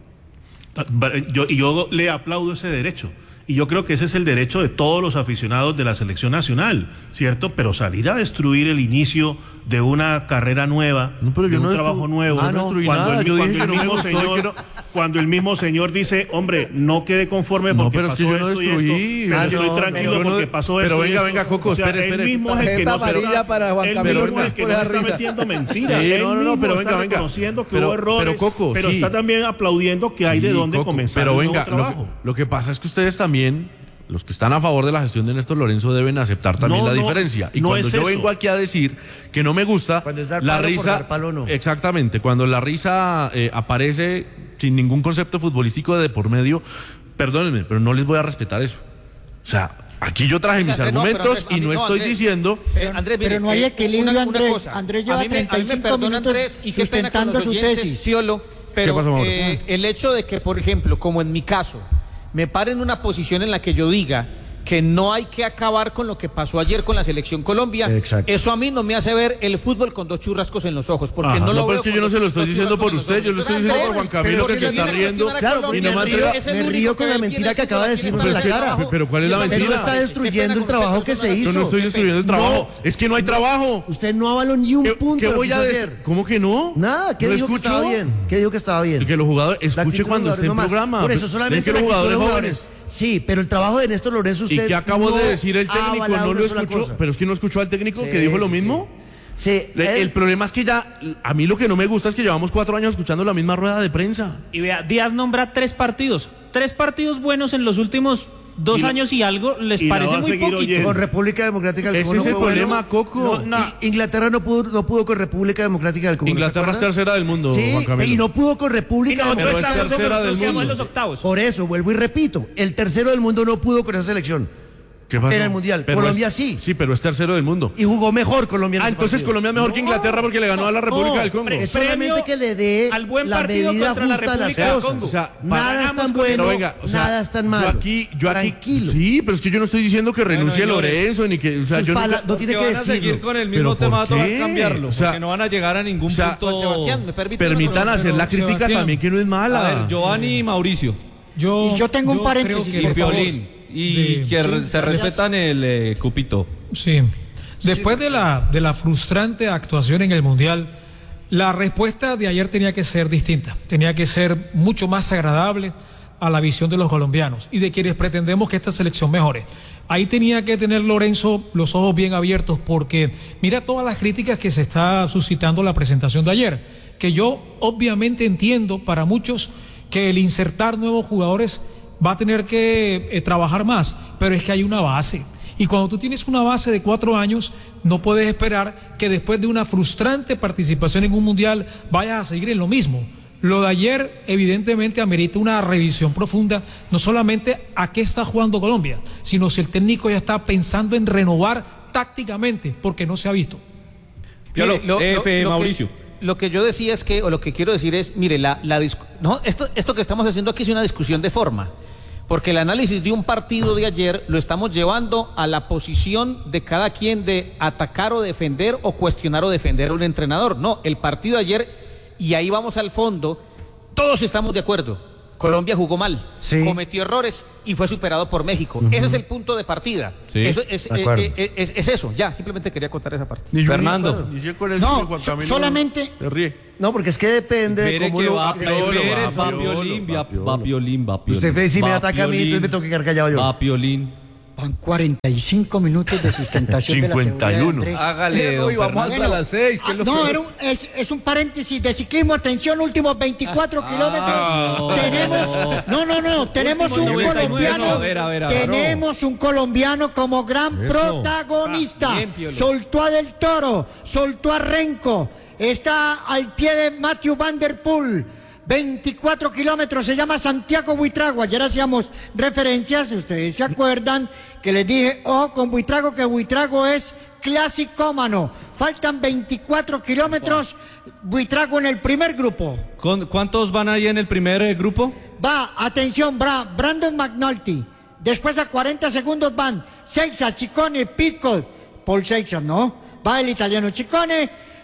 Speaker 2: Yo, y yo le aplaudo ese derecho. Y yo creo que ese es el derecho de todos los aficionados de la selección nacional, ¿cierto? Pero salir a destruir el inicio de una carrera nueva,
Speaker 3: No, pero
Speaker 2: de
Speaker 3: yo
Speaker 2: un
Speaker 3: no
Speaker 2: trabajo
Speaker 3: destru-
Speaker 2: nuevo,
Speaker 3: Ah, no destruí
Speaker 2: cuando,
Speaker 3: nada.
Speaker 2: el,
Speaker 3: Yo
Speaker 2: cuando
Speaker 3: dije
Speaker 2: el
Speaker 3: que no me
Speaker 2: mismo
Speaker 3: gustó y
Speaker 2: señor,
Speaker 3: que no-
Speaker 2: cuando el mismo señor dice, hombre, no quede conforme
Speaker 3: No,
Speaker 2: porque
Speaker 3: pero es que
Speaker 2: pasó
Speaker 3: yo no
Speaker 2: esto y
Speaker 3: destruí.
Speaker 2: esto, pero
Speaker 3: Ah,
Speaker 2: estoy
Speaker 3: no,
Speaker 2: tranquilo
Speaker 3: no, yo no-
Speaker 2: porque pasó
Speaker 3: pero
Speaker 2: esto y
Speaker 3: venga,
Speaker 2: esto.
Speaker 3: venga, Coco,
Speaker 2: O sea,
Speaker 3: espere, espere.
Speaker 2: él mismo es el que
Speaker 9: Tarjeta
Speaker 2: no se
Speaker 9: amarilla
Speaker 2: está,
Speaker 9: para Juan
Speaker 2: él
Speaker 9: Camilo
Speaker 2: mismo es el que
Speaker 9: Hernández
Speaker 2: no
Speaker 9: por
Speaker 2: está
Speaker 9: esa
Speaker 2: metiendo mentiras.
Speaker 3: Sí,
Speaker 2: Él
Speaker 3: no, no, no,
Speaker 2: mismo
Speaker 3: pero
Speaker 2: está
Speaker 3: venga, venga.
Speaker 2: reconociendo que
Speaker 3: Pero-
Speaker 2: hubo errores,
Speaker 3: pero, Coco,
Speaker 2: pero
Speaker 3: sí.
Speaker 2: está también aplaudiendo que hay de
Speaker 3: Sí,
Speaker 2: dónde
Speaker 3: Coco,
Speaker 2: comenzar
Speaker 3: pero
Speaker 2: el
Speaker 3: venga,
Speaker 2: nuevo
Speaker 3: lo
Speaker 2: trabajo.
Speaker 3: que, lo que pasa es que ustedes también, los que están a favor de la gestión de Néstor Lorenzo, deben aceptar también
Speaker 2: No,
Speaker 3: la
Speaker 2: no,
Speaker 3: diferencia. Y
Speaker 2: no
Speaker 3: cuando
Speaker 2: es
Speaker 3: yo
Speaker 2: eso.
Speaker 3: vengo aquí a decir que no me gusta,
Speaker 1: Cuando es dar
Speaker 3: la
Speaker 1: palo por
Speaker 3: risa,
Speaker 1: dar palo, no.
Speaker 3: exactamente, cuando la risa eh, aparece sin ningún concepto futbolístico de por medio, perdónenme, pero no les voy a respetar eso. O sea, aquí yo traje mis
Speaker 5: No, pero
Speaker 3: argumentos
Speaker 5: Andrés, a
Speaker 3: y
Speaker 5: mí
Speaker 3: no
Speaker 5: no,
Speaker 3: estoy
Speaker 5: Andrés.
Speaker 3: diciendo...
Speaker 5: Eh, Andrés, mire,
Speaker 11: pero no hay
Speaker 5: eh,
Speaker 11: equilibrio,
Speaker 5: una- una
Speaker 11: Andrés.
Speaker 5: cosa.
Speaker 11: Andrés
Speaker 5: A
Speaker 11: lleva
Speaker 5: mí me- a mí me
Speaker 11: treinta y cinco
Speaker 5: perdona,
Speaker 11: minutos
Speaker 5: Andrés, y qué pena con
Speaker 11: sustentando
Speaker 5: los
Speaker 11: su
Speaker 5: oyentes,
Speaker 11: tesis.
Speaker 5: Piolo, pero
Speaker 3: pasó, Mauro?
Speaker 5: eh, el hecho de que, por ejemplo, como en mi caso, me pare en una posición en la que yo diga que no hay que acabar con lo que pasó ayer con la selección Colombia,
Speaker 1: Exacto.
Speaker 5: eso a mí no me hace ver el fútbol con dos churrascos en los ojos, porque
Speaker 3: Ajá,
Speaker 5: no
Speaker 3: no,
Speaker 5: lo
Speaker 3: pero
Speaker 5: veo
Speaker 3: es que
Speaker 5: con
Speaker 3: yo no
Speaker 5: dos-
Speaker 3: se lo estoy
Speaker 5: dos
Speaker 3: diciendo por
Speaker 5: churrascos
Speaker 3: usted,
Speaker 5: en
Speaker 3: yo lo
Speaker 5: los
Speaker 3: estoy
Speaker 5: ojos.
Speaker 3: diciendo por
Speaker 5: Andrés,
Speaker 3: Juan Camilo
Speaker 5: pero
Speaker 3: que se
Speaker 5: viene
Speaker 3: está
Speaker 5: a
Speaker 3: riendo.
Speaker 5: cuestionar a
Speaker 1: Claro,
Speaker 5: Colombia,
Speaker 3: y no me
Speaker 1: me
Speaker 3: río-
Speaker 1: río,
Speaker 5: es el
Speaker 1: me
Speaker 5: único
Speaker 1: río con la
Speaker 5: tiene
Speaker 1: mentira que
Speaker 5: la
Speaker 1: acaba de
Speaker 5: tiene
Speaker 1: decirnos en la
Speaker 5: para hacer
Speaker 1: cara.
Speaker 5: trabajo.
Speaker 3: Pero ¿cuál es la
Speaker 5: Yo
Speaker 1: Usted
Speaker 3: mentira?
Speaker 1: no está
Speaker 5: Qué
Speaker 1: destruyendo
Speaker 5: pena
Speaker 1: el
Speaker 5: con
Speaker 1: trabajo
Speaker 5: usted,
Speaker 1: que se
Speaker 5: perdóname.
Speaker 3: Yo no
Speaker 1: hizo.
Speaker 3: estoy destruyendo el
Speaker 1: No.
Speaker 3: trabajo. Es que no hay trabajo.
Speaker 1: Usted no avaló ni un
Speaker 3: ¿Qué,
Speaker 1: punto
Speaker 3: qué
Speaker 1: de lo
Speaker 3: voy
Speaker 1: que
Speaker 3: a
Speaker 1: hizo
Speaker 3: decir?
Speaker 1: ayer.
Speaker 3: ¿Cómo que no?
Speaker 1: Nada, ¿qué
Speaker 3: ¿No
Speaker 1: dijo que
Speaker 3: escuchó?
Speaker 1: estaba bien? ¿Qué dijo que estaba bien?
Speaker 3: Que los jugadores,
Speaker 1: La
Speaker 3: escuche
Speaker 1: actitud de
Speaker 3: cuando
Speaker 1: los
Speaker 3: esté en
Speaker 1: jugadores nomás.
Speaker 3: programa.
Speaker 1: Por eso
Speaker 3: Ven
Speaker 1: solamente
Speaker 3: que
Speaker 1: la
Speaker 3: los
Speaker 1: actitud de
Speaker 3: jugadores
Speaker 1: los
Speaker 3: jóvenes.
Speaker 1: jugadores. Sí, pero el trabajo de Néstor Lorenzo usted
Speaker 3: ¿Y qué acabo
Speaker 1: no
Speaker 3: de decir el
Speaker 1: ha
Speaker 3: técnico?
Speaker 1: avalado
Speaker 3: ¿No
Speaker 1: una
Speaker 3: lo
Speaker 1: sola
Speaker 3: escuchó?
Speaker 1: cosa.
Speaker 3: Pero es que no escuchó al técnico
Speaker 1: Sí,
Speaker 3: que dijo lo
Speaker 1: sí,
Speaker 3: mismo.
Speaker 1: Sí,
Speaker 3: Le-
Speaker 1: él-
Speaker 3: El problema es que ya, a mí lo que no me gusta es que llevamos cuatro años escuchando la misma rueda de prensa.
Speaker 10: Y vea, Díaz nombra tres partidos. Tres partidos buenos en los últimos dos
Speaker 2: Y la-
Speaker 10: años y algo. ¿Les
Speaker 2: y la
Speaker 10: parece
Speaker 2: va a
Speaker 10: muy
Speaker 2: seguir
Speaker 10: poquito?
Speaker 2: oyendo.
Speaker 1: con República Democrática del
Speaker 3: Ese
Speaker 1: Congo
Speaker 3: es el
Speaker 1: no fue
Speaker 3: problema,
Speaker 1: bueno.
Speaker 3: Coco.
Speaker 1: No, I- Inglaterra no pudo, no pudo con República Democrática del Congo. ¿no se
Speaker 3: Inglaterra es
Speaker 1: acuerda?
Speaker 3: tercera del mundo,
Speaker 1: Sí,
Speaker 3: Juan Camilo.
Speaker 1: y no pudo con
Speaker 10: Y
Speaker 1: República
Speaker 10: nosotros
Speaker 3: Pero es
Speaker 1: Democrática
Speaker 10: estamos
Speaker 3: tercera
Speaker 10: como-
Speaker 3: del
Speaker 10: quedamos
Speaker 3: mundo.
Speaker 10: en los octavos.
Speaker 1: Por eso, vuelvo y repito, el tercero del mundo no pudo con esa selección.
Speaker 3: ¿Qué pasó?
Speaker 1: en el Mundial.
Speaker 3: Pero
Speaker 1: Colombia
Speaker 3: es-
Speaker 1: sí.
Speaker 3: Sí, pero es tercero del mundo.
Speaker 1: Y jugó mejor Colombia en
Speaker 3: Ah,
Speaker 1: ese
Speaker 3: entonces
Speaker 1: partido.
Speaker 3: Colombia es mejor que Inglaterra porque le ganó a la República
Speaker 1: No,
Speaker 3: del Congo.
Speaker 1: es solamente que le dé
Speaker 10: al buen
Speaker 1: la
Speaker 10: partido
Speaker 1: medida
Speaker 10: contra la
Speaker 1: justa de las
Speaker 10: República del
Speaker 1: cosas.
Speaker 10: Congo.
Speaker 3: O sea,
Speaker 1: nada es
Speaker 10: ganamos
Speaker 1: tan
Speaker 10: con-
Speaker 1: bueno,
Speaker 3: Pero venga, o sea,
Speaker 1: nada es tan malo.
Speaker 3: Yo aquí, yo aquí,
Speaker 1: Tranquilo.
Speaker 3: Sí, pero es que yo no estoy diciendo que renuncie
Speaker 4: señores,
Speaker 3: Lorenzo ni que, o sea,
Speaker 1: sus
Speaker 3: yo
Speaker 1: pala-
Speaker 3: nunca-
Speaker 1: no tiene
Speaker 4: Porque
Speaker 1: que
Speaker 4: van a
Speaker 1: decirlo.
Speaker 4: seguir con el
Speaker 3: ¿Pero
Speaker 4: mismo tema, va a
Speaker 3: por
Speaker 4: tocar
Speaker 3: qué?
Speaker 4: cambiarlo.
Speaker 3: O sea,
Speaker 4: porque no van a llegar a ningún
Speaker 3: o sea,
Speaker 4: punto.
Speaker 5: Juan Sebastián, ¿me permite una
Speaker 3: permitan
Speaker 5: cosa?
Speaker 3: hacer la
Speaker 8: Pero,
Speaker 3: crítica
Speaker 8: Sebastián,
Speaker 3: también que no es mala.
Speaker 4: A ver, Giovanni y Mauricio.
Speaker 8: Yo,
Speaker 11: Y yo tengo un paréntesis,
Speaker 8: creo
Speaker 4: Y
Speaker 11: por favor.
Speaker 4: Piolín. Y
Speaker 8: De-
Speaker 4: que
Speaker 8: sí,
Speaker 4: re- se
Speaker 8: gracias.
Speaker 4: respetan el eh, cupito.
Speaker 8: Sí. Después de la, de la frustrante actuación en el Mundial, la respuesta de ayer tenía que ser distinta, tenía que ser mucho más agradable a la visión de los colombianos y de quienes pretendemos que esta selección mejore. Ahí tenía que tener Lorenzo los ojos bien abiertos porque mira todas las críticas que se está suscitando la presentación de ayer, que yo obviamente entiendo para muchos que el insertar nuevos jugadores va a tener que eh, trabajar más, pero es que hay una base. Y cuando tú tienes una base de cuatro años, no puedes esperar que después de una frustrante participación en un mundial vayas a seguir en lo mismo. Lo de ayer evidentemente amerita una revisión profunda, no solamente a qué está jugando Colombia, sino si el técnico ya está pensando en renovar tácticamente, porque no se ha visto.
Speaker 4: Piolo,
Speaker 5: Mire, lo-
Speaker 4: F,
Speaker 5: lo- lo
Speaker 4: Mauricio.
Speaker 5: Que, lo que yo decía es que, o lo que quiero decir es, mire, la, la discu- no, esto, esto que estamos haciendo aquí es una discusión de forma. Porque el análisis de un partido de ayer lo estamos llevando a la posición de cada quien de atacar o defender o cuestionar o defender a un entrenador. No, el partido de ayer, y ahí vamos al fondo, todos estamos de acuerdo. Colombia jugó mal,
Speaker 1: sí.
Speaker 5: cometió errores y fue superado por México. Uh-huh. Ese es el punto de partida. Sí. Eso es, eh, eh, eh, es, es eso, ya, simplemente quería contar esa parte.
Speaker 3: Ni
Speaker 4: Fernando.
Speaker 3: Ni yo con el
Speaker 11: no,
Speaker 3: Juan
Speaker 11: so,
Speaker 3: Camilo
Speaker 11: solamente...
Speaker 3: Se ríe.
Speaker 1: No, porque es que depende de cómo
Speaker 4: que
Speaker 1: lo...
Speaker 4: va, Pérez, va Piolín, va Piolín, va Piolín.
Speaker 1: Usted ve si me ataca a mí, entonces me tengo que quedar callado yo.
Speaker 4: Va Piolín.
Speaker 11: Van cuarenta y cinco minutos de sustentación
Speaker 3: cincuenta y uno.
Speaker 11: de la teoría de Andrés.
Speaker 4: Hágale, don
Speaker 9: vamos
Speaker 4: Fernando.
Speaker 9: hasta las seis.
Speaker 11: Ah, no, era un, es, es un paréntesis de ciclismo. Atención, últimos veinticuatro kilómetros.
Speaker 4: no,
Speaker 11: tenemos, no, no, no, tenemos un
Speaker 4: noventa y nueve,
Speaker 11: colombiano.
Speaker 4: no, a ver, a ver, a ver.
Speaker 11: Tenemos un colombiano como gran
Speaker 7: Eso.
Speaker 11: protagonista.
Speaker 5: Ah, bien, Piolo.
Speaker 11: Soltó a Del Toro, soltó a Renko. Está al pie de Matthew Van Der Poel. veinticuatro kilómetros, se llama Santiago Buitrago. Ayer hacíamos referencias, ustedes se acuerdan, que les dije, ojo con Buitrago, que Buitrago es clasicómano. Faltan veinticuatro kilómetros, Buitrago en el primer grupo.
Speaker 4: ¿Con, ¿Cuántos van ahí en el primer eh, grupo?
Speaker 11: Va, atención, Bra, Brandon McNulty. Después a cuarenta segundos van Seixas, Ciccone, Pitcock, Paul Seixas, ¿no? Va el italiano Ciccone,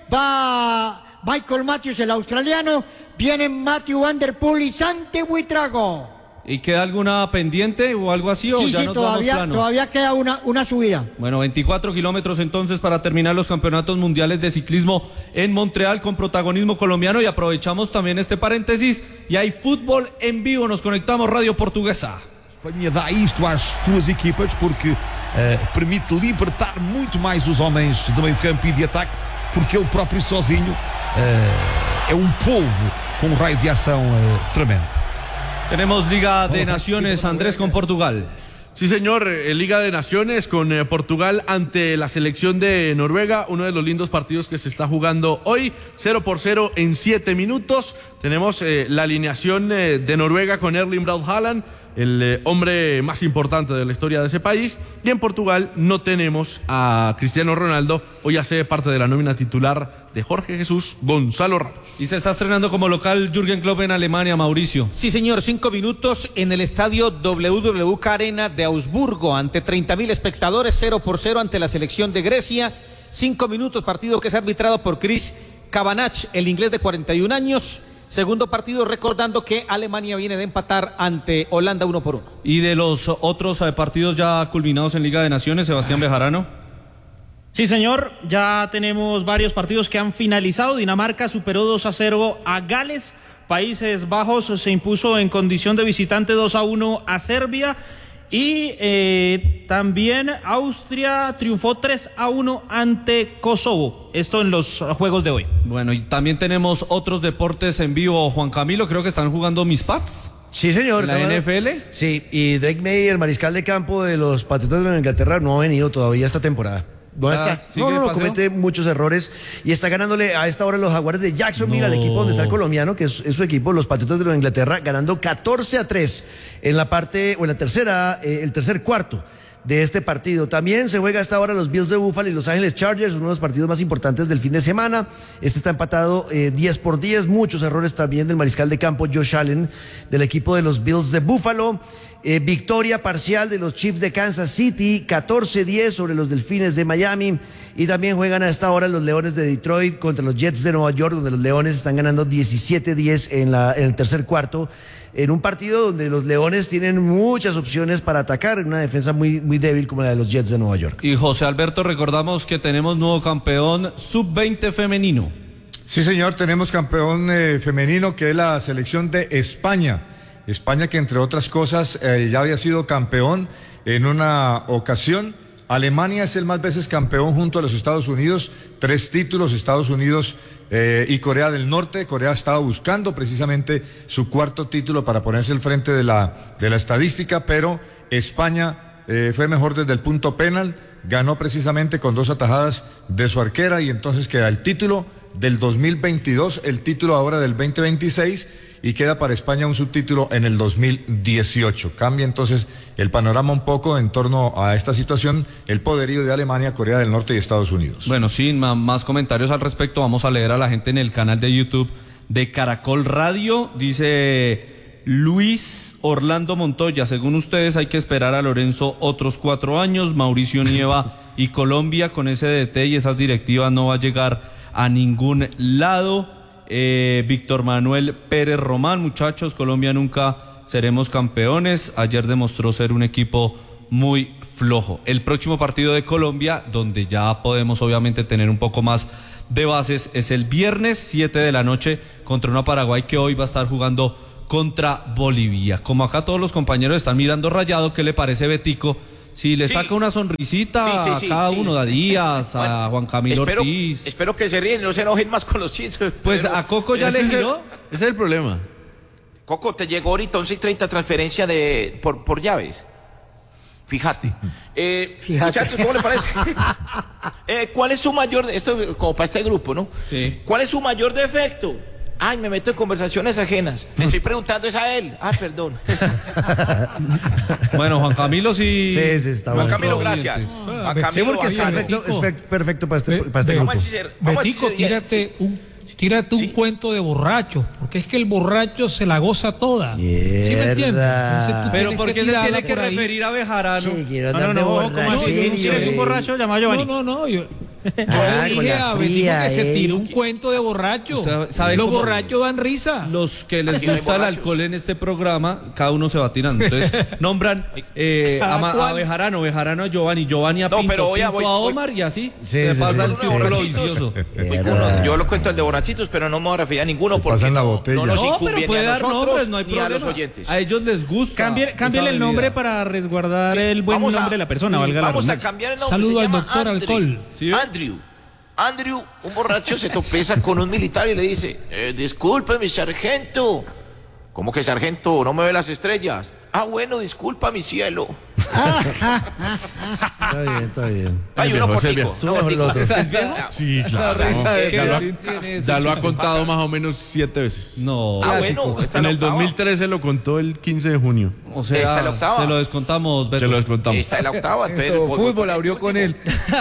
Speaker 11: va Michael Matthews, el australiano, vienen Matthew Van Der Poel y Santi Buitrago.
Speaker 4: ¿Y queda alguna pendiente o algo así? ¿O
Speaker 11: Sí,
Speaker 4: ya
Speaker 11: sí,
Speaker 4: nos
Speaker 11: todavía,
Speaker 4: damos plano?
Speaker 11: todavía queda una, una subida.
Speaker 4: Bueno, veinticuatro kilómetros entonces para terminar los campeonatos mundiales de ciclismo en Montreal con protagonismo colombiano, y aprovechamos también este paréntesis y hay fútbol en vivo, nos conectamos Radio Portuguesa.
Speaker 13: Espanha dá isto às suas equipas porque uh, permite libertar muito mais os homens do meio campo e de ataque, porque ele próprio sozinho uh, é um polvo com um raio de ação uh, tremendo.
Speaker 4: Tenemos Liga de Naciones, Andrés, con Portugal.
Speaker 3: Sí, señor, eh, Liga de Naciones con eh, Portugal ante la selección de Noruega, uno de los lindos partidos que se está jugando hoy, cero por cero en siete minutos. Tenemos eh, la alineación eh, de Noruega con Erling Braut Haaland, el eh, hombre más importante de la historia de ese país, y en Portugal no tenemos a Cristiano Ronaldo, hoy hace parte de la nómina titular de Jorge Jesús Gonzalo Ramos.
Speaker 4: Y se está estrenando como local Jürgen Klopp en Alemania, Mauricio.
Speaker 5: Sí, señor, cinco minutos en el estadio W W K Arena de Augsburgo, ante treinta mil espectadores, cero por cero ante la selección de Grecia. Cinco minutos, partido que es arbitrado por Chris Kavanagh, el inglés de cuarenta y un años. Segundo partido, recordando que Alemania viene de empatar ante Holanda uno por uno.
Speaker 4: Y de los otros eh, partidos ya culminados en Liga de Naciones, Sebastián Bejarano.
Speaker 10: Sí, señor, ya tenemos varios partidos que han finalizado. Dinamarca superó dos a cero a Gales. Países Bajos se impuso en condición de visitante dos a uno a Serbia. Y eh, también Austria triunfó tres a uno ante Kosovo. Esto en los juegos de hoy.
Speaker 4: Bueno, y también tenemos otros deportes en vivo, Juan Camilo. Creo que están jugando mis Pats.
Speaker 1: Sí, señor.
Speaker 4: ¿En la
Speaker 1: estaba...
Speaker 4: N F L?
Speaker 1: Sí, y Drake May, el mariscal de campo de los Patriotas de Inglaterra, no ha venido todavía esta temporada. ¿Dónde
Speaker 4: Ah,
Speaker 1: está?
Speaker 4: ¿sigue
Speaker 1: No, no,
Speaker 4: el
Speaker 1: no,
Speaker 4: paseo?
Speaker 1: comete muchos errores y está ganándole a esta hora los Jaguares de Jacksonville
Speaker 4: No.
Speaker 1: al equipo donde está el colombiano, que es, es su equipo, los Patriotas de Nueva Inglaterra, ganando catorce a tres en la parte, o en la tercera, eh, el tercer cuarto de este partido. También se juega a esta hora los Bills de Buffalo y Los Ángeles Chargers, uno de los partidos más importantes del fin de semana. Este está empatado eh, diez por diez, muchos errores también del mariscal de campo Josh Allen, del equipo de los Bills de Buffalo. Eh, victoria parcial de los Chiefs de Kansas City, catorce diez sobre los Delfines de Miami. Y también juegan a esta hora los Leones de Detroit contra los Jets de Nueva York, donde los Leones están ganando diecisiete diez en, la, en el tercer cuarto, en un partido donde los Leones tienen muchas opciones para atacar, en una defensa muy, muy débil como la de los Jets de Nueva York.
Speaker 4: Y José Alberto, recordamos que tenemos nuevo campeón sub veinte femenino.
Speaker 7: Sí, señor, tenemos campeón eh, femenino, que es la selección de España. España, que entre otras cosas eh, ya había sido campeón en una ocasión. Alemania es el más veces campeón junto a los Estados Unidos, tres títulos, Estados Unidos eh, y Corea del Norte. Corea estaba buscando precisamente su cuarto título para ponerse al frente de la, de la estadística, pero España eh, fue mejor desde el punto penal, ganó precisamente con dos atajadas de su arquera, y entonces queda el título del dos mil veintidós, el título ahora del veinte veintiséis, y queda para España un subtítulo en el dos mil dieciocho. Cambia entonces el panorama un poco en torno a esta situación, el poderío de Alemania, Corea del Norte y Estados Unidos.
Speaker 4: Bueno, sin más comentarios al respecto, vamos a leer a la gente en el canal de YouTube de Caracol Radio. Dice Luis Orlando Montoya: según ustedes hay que esperar a Lorenzo otros cuatro años. Mauricio Nieva y Colombia con ese D T y esas directivas no va a llegar a ningún lado. Eh, Víctor Manuel Pérez Román: muchachos, Colombia nunca seremos campeones. Ayer demostró ser un equipo muy flojo. El próximo partido de Colombia, donde ya podemos obviamente tener un poco más de bases, es el viernes siete de la noche contra una Paraguay que hoy va a estar jugando contra Bolivia. Como acá todos los compañeros están mirando rayado, ¿qué le parece, Betico? Si le sí. saca una sonrisita sí, sí, sí, a cada sí. uno, a Díaz, bueno, a Juan Camilo
Speaker 14: espero,
Speaker 4: Ortiz.
Speaker 14: Espero que se ríen, no se enojen más con los chistes.
Speaker 4: Pues pero... a Coco ya ese le giró.
Speaker 3: Ese es el problema.
Speaker 14: Coco, te llegó ahorita once y treinta transferencia de, por, por llaves. Fíjate. Eh, Fíjate. Muchachos, ¿cómo le parece? eh, ¿Cuál es su mayor, esto como para este grupo, ¿no?
Speaker 4: Sí.
Speaker 14: ¿Cuál es su mayor defecto? Ay, me meto en conversaciones ajenas. Me estoy preguntando es a él. Ah, perdón.
Speaker 4: Bueno, Juan Camilo sí.
Speaker 1: Sí, sí, está
Speaker 14: Juan
Speaker 1: bueno.
Speaker 14: Camilo, gracias.
Speaker 1: Ah, Juan Camilo, sí, porque es perfecto, es perfecto para este, para este grupo.
Speaker 8: Betico, tírate un... Tírate un sí. cuento de borracho, porque es que el borracho se la goza toda.
Speaker 1: Mierda.
Speaker 8: ¿Sí me entiendes?
Speaker 4: Pero ¿por qué se tiene que referir a Bejarano?
Speaker 1: Sí, quiero
Speaker 10: no, no, no, ¿cómo así? Si eres un borracho, llama a Giovanni.
Speaker 8: No, no, no, yo... Ah, yo le dije a Betico que eh. se tiró un cuento de borracho. ¿Sabe Los borrachos dan risa.
Speaker 4: Los que les Aquí gusta no el alcohol en este programa, cada uno se va tirando. Entonces, nombran eh, a, a Bejarano, Bejarano a Giovanni, Giovanni a Pinto, no, pero voy a, voy, Pinto a Omar voy, y así
Speaker 1: sí,
Speaker 4: se
Speaker 1: sí,
Speaker 4: pasa
Speaker 1: sí,
Speaker 4: el círculo vicioso.
Speaker 14: Yo lo cuento el de borrachitos, pero no me voy a referir a ninguno porque no, no nos incumbien ni a nosotros
Speaker 4: no
Speaker 14: ni a los oyentes.
Speaker 4: A ellos les gusta.
Speaker 10: Cámbiale el nombre para resguardar el buen nombre de la persona, valga la redundancia.
Speaker 14: Vamos a cambiar el nombre.
Speaker 8: Saludo al doctor Alcohol.
Speaker 14: Andrew. Andrew, un borracho, se tropeza con un militar y le dice, eh, disculpe, mi sargento. ¿Cómo que sargento? ¿No me ve las estrellas? Ah, bueno, disculpa, mi cielo.
Speaker 1: Está bien, está bien.
Speaker 14: Hay uno cortico.
Speaker 1: No, el otro.
Speaker 3: Sí, claro. Ya lo, ha, ya lo ha contado más o menos siete veces.
Speaker 4: No.
Speaker 14: Ah, bueno.
Speaker 3: En el dos mil trece lo contó el quince de junio.
Speaker 4: O sea,
Speaker 14: está la octava.
Speaker 4: Se lo descontamos, Beto.
Speaker 3: Se lo descontamos.
Speaker 14: Está la octava. Entonces,
Speaker 9: el fútbol abrió con él.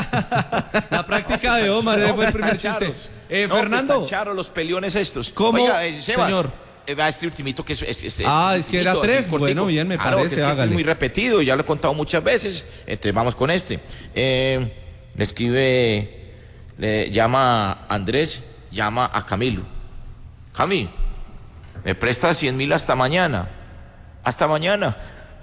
Speaker 4: La práctica de Omar no, fue el primer chiste. Eh,
Speaker 14: no,
Speaker 4: Fernando.
Speaker 14: Charos, los peliones estos.
Speaker 4: ¿Cómo,
Speaker 14: Oiga, eh, Sebas,
Speaker 4: señor?
Speaker 14: A este ultimito que es, es, es
Speaker 4: ah,
Speaker 14: es,
Speaker 4: es que era tres, bueno, bien, me
Speaker 14: claro,
Speaker 4: parece,
Speaker 14: que es, que
Speaker 4: es
Speaker 14: muy repetido, ya lo he contado muchas veces, entonces vamos con este. Eh, le escribe, le llama a Andrés, llama a Camilo. Cami, me presta cien mil hasta mañana. Hasta mañana.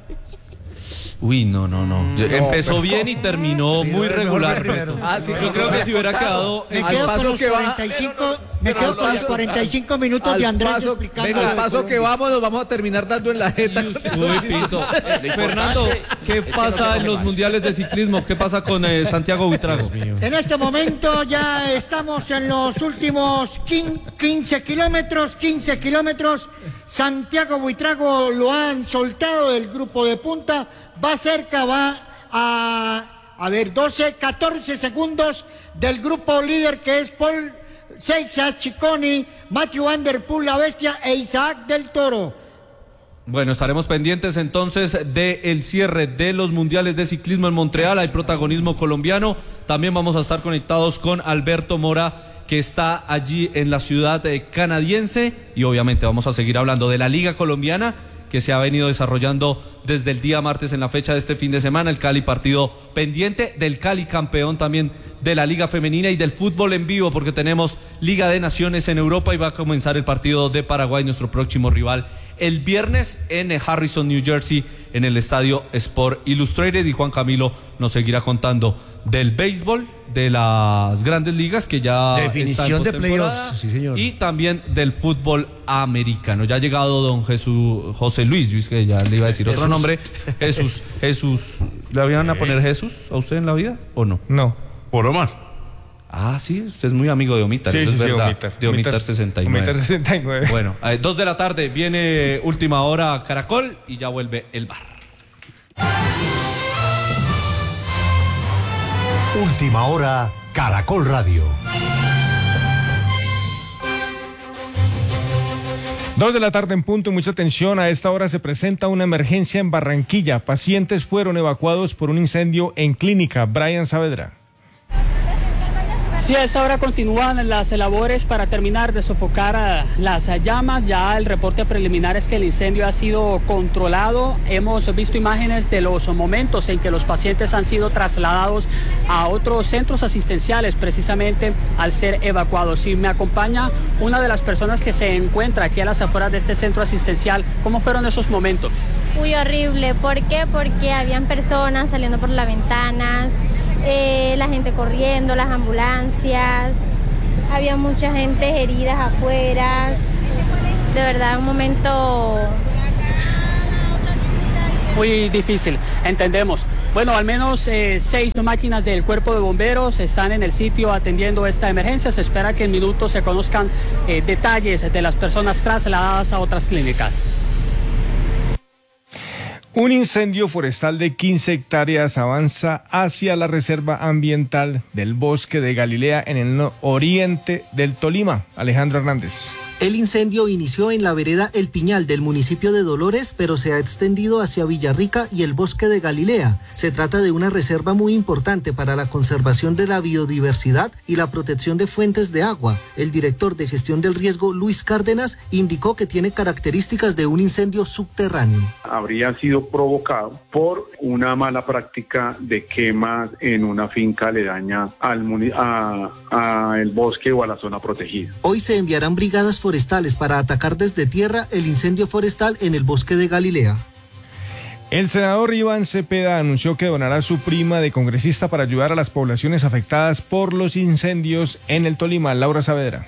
Speaker 4: Uy, no, no, no. Yo, no empezó pero, bien y terminó sí, muy regular.
Speaker 9: Ah, sí,
Speaker 4: yo creo que si hubiera quedado...
Speaker 11: Me quedo con los cuarenta y cinco, me quedo con los cuarenta y cinco minutos de Andrés
Speaker 9: paso,
Speaker 11: explicando.
Speaker 9: Venga, al paso que vamos, nos vamos a terminar dando en la jeta.
Speaker 4: Uy, Pito. Fernando, ¿qué pasa en los mundiales de ciclismo? ¿Qué pasa con eh, Santiago Buitrago?
Speaker 11: En este momento ya estamos en los últimos quince kilómetros, quince kilómetros. Santiago Buitrago lo han soltado del grupo de punta. Va cerca, va a, a ver, doce, catorce segundos del grupo líder que es Paul Seixas, Cicconi, Matthew Van Der Poel, La Bestia e Isaac del Toro.
Speaker 4: Bueno, estaremos pendientes entonces del cierre de los mundiales de ciclismo en Montreal. Hay protagonismo colombiano. También vamos a estar conectados con Alberto Mora, que está allí en la ciudad canadiense. Y obviamente vamos a seguir hablando de la Liga Colombiana, que se ha venido desarrollando desde el día martes en la fecha de este fin de semana. El Cali partido pendiente, del Cali campeón también de la Liga Femenina y del fútbol en vivo, porque tenemos Liga de Naciones en Europa y va a comenzar el partido de Paraguay, nuestro próximo rival, el viernes en Harrison, New Jersey, en el estadio Sport Illustrated. Y Juan Camilo nos seguirá contando del béisbol, de las grandes ligas que ya
Speaker 1: definición de playoffs, sí, señor.
Speaker 4: Y también del fútbol americano. Ya ha llegado don Jesús José Luis, Luis, que ya le iba a decir Jesús. Otro nombre. Jesús, Jesús. ¿Le habían a poner Jesús a usted en la vida o no?
Speaker 7: No.
Speaker 3: Por Omar.
Speaker 4: Ah, sí, usted es muy amigo de Omitar,
Speaker 7: sí,
Speaker 4: eso
Speaker 7: sí,
Speaker 4: es
Speaker 7: sí,
Speaker 4: verdad.
Speaker 7: Omitar.
Speaker 4: De Omitar sesenta y nueve.
Speaker 7: Omitar sesenta y nueve.
Speaker 4: Bueno, a dos de la tarde viene Última Hora Caracol y ya vuelve el bar.
Speaker 15: Última Hora Caracol Radio.
Speaker 16: Dos de la tarde en punto y mucha atención. A esta hora se presenta una emergencia en Barranquilla. Pacientes fueron evacuados por un incendio en clínica. Brian Saavedra.
Speaker 17: Sí, a esta hora continúan las labores para terminar de sofocar las llamas. Ya el reporte preliminar es que el incendio ha sido controlado. Hemos visto imágenes de los momentos en que los pacientes han sido trasladados a otros centros asistenciales precisamente al ser evacuados. Y me acompaña una de las personas que se encuentra aquí a las afueras de este centro asistencial. ¿Cómo fueron esos momentos?
Speaker 18: Muy horrible. ¿Por qué? Porque habían personas saliendo por las ventanas. Eh, la gente corriendo, las ambulancias, había mucha gente heridas afuera, de verdad un momento
Speaker 17: muy difícil, entendemos. Bueno, al menos eh, seis máquinas del cuerpo de bomberos están en el sitio atendiendo esta emergencia. Se espera que en minutos se conozcan eh, detalles de las personas trasladadas a otras clínicas.
Speaker 16: Un incendio forestal de quince hectáreas avanza hacia la reserva ambiental del Bosque de Galilea en el oriente del Tolima. Alejandro Hernández.
Speaker 19: El incendio inició en la vereda El Piñal del municipio de Dolores, pero se ha extendido hacia Villarrica y el Bosque de Galilea. Se trata de una reserva muy importante para la conservación de la biodiversidad y la protección de fuentes de agua. El director de gestión del riesgo, Luis Cárdenas, indicó que tiene características de un incendio subterráneo.
Speaker 20: Habría sido provocado por una mala práctica de quemas en una finca aledaña al a, a el bosque o a la zona protegida.
Speaker 19: Hoy se enviarán brigadas forestales forestales para atacar desde tierra el incendio forestal en el Bosque de Galilea.
Speaker 16: El senador Iván Cepeda anunció que donará su prima de congresista para ayudar a las poblaciones afectadas por los incendios en el Tolima. Laura Saavedra.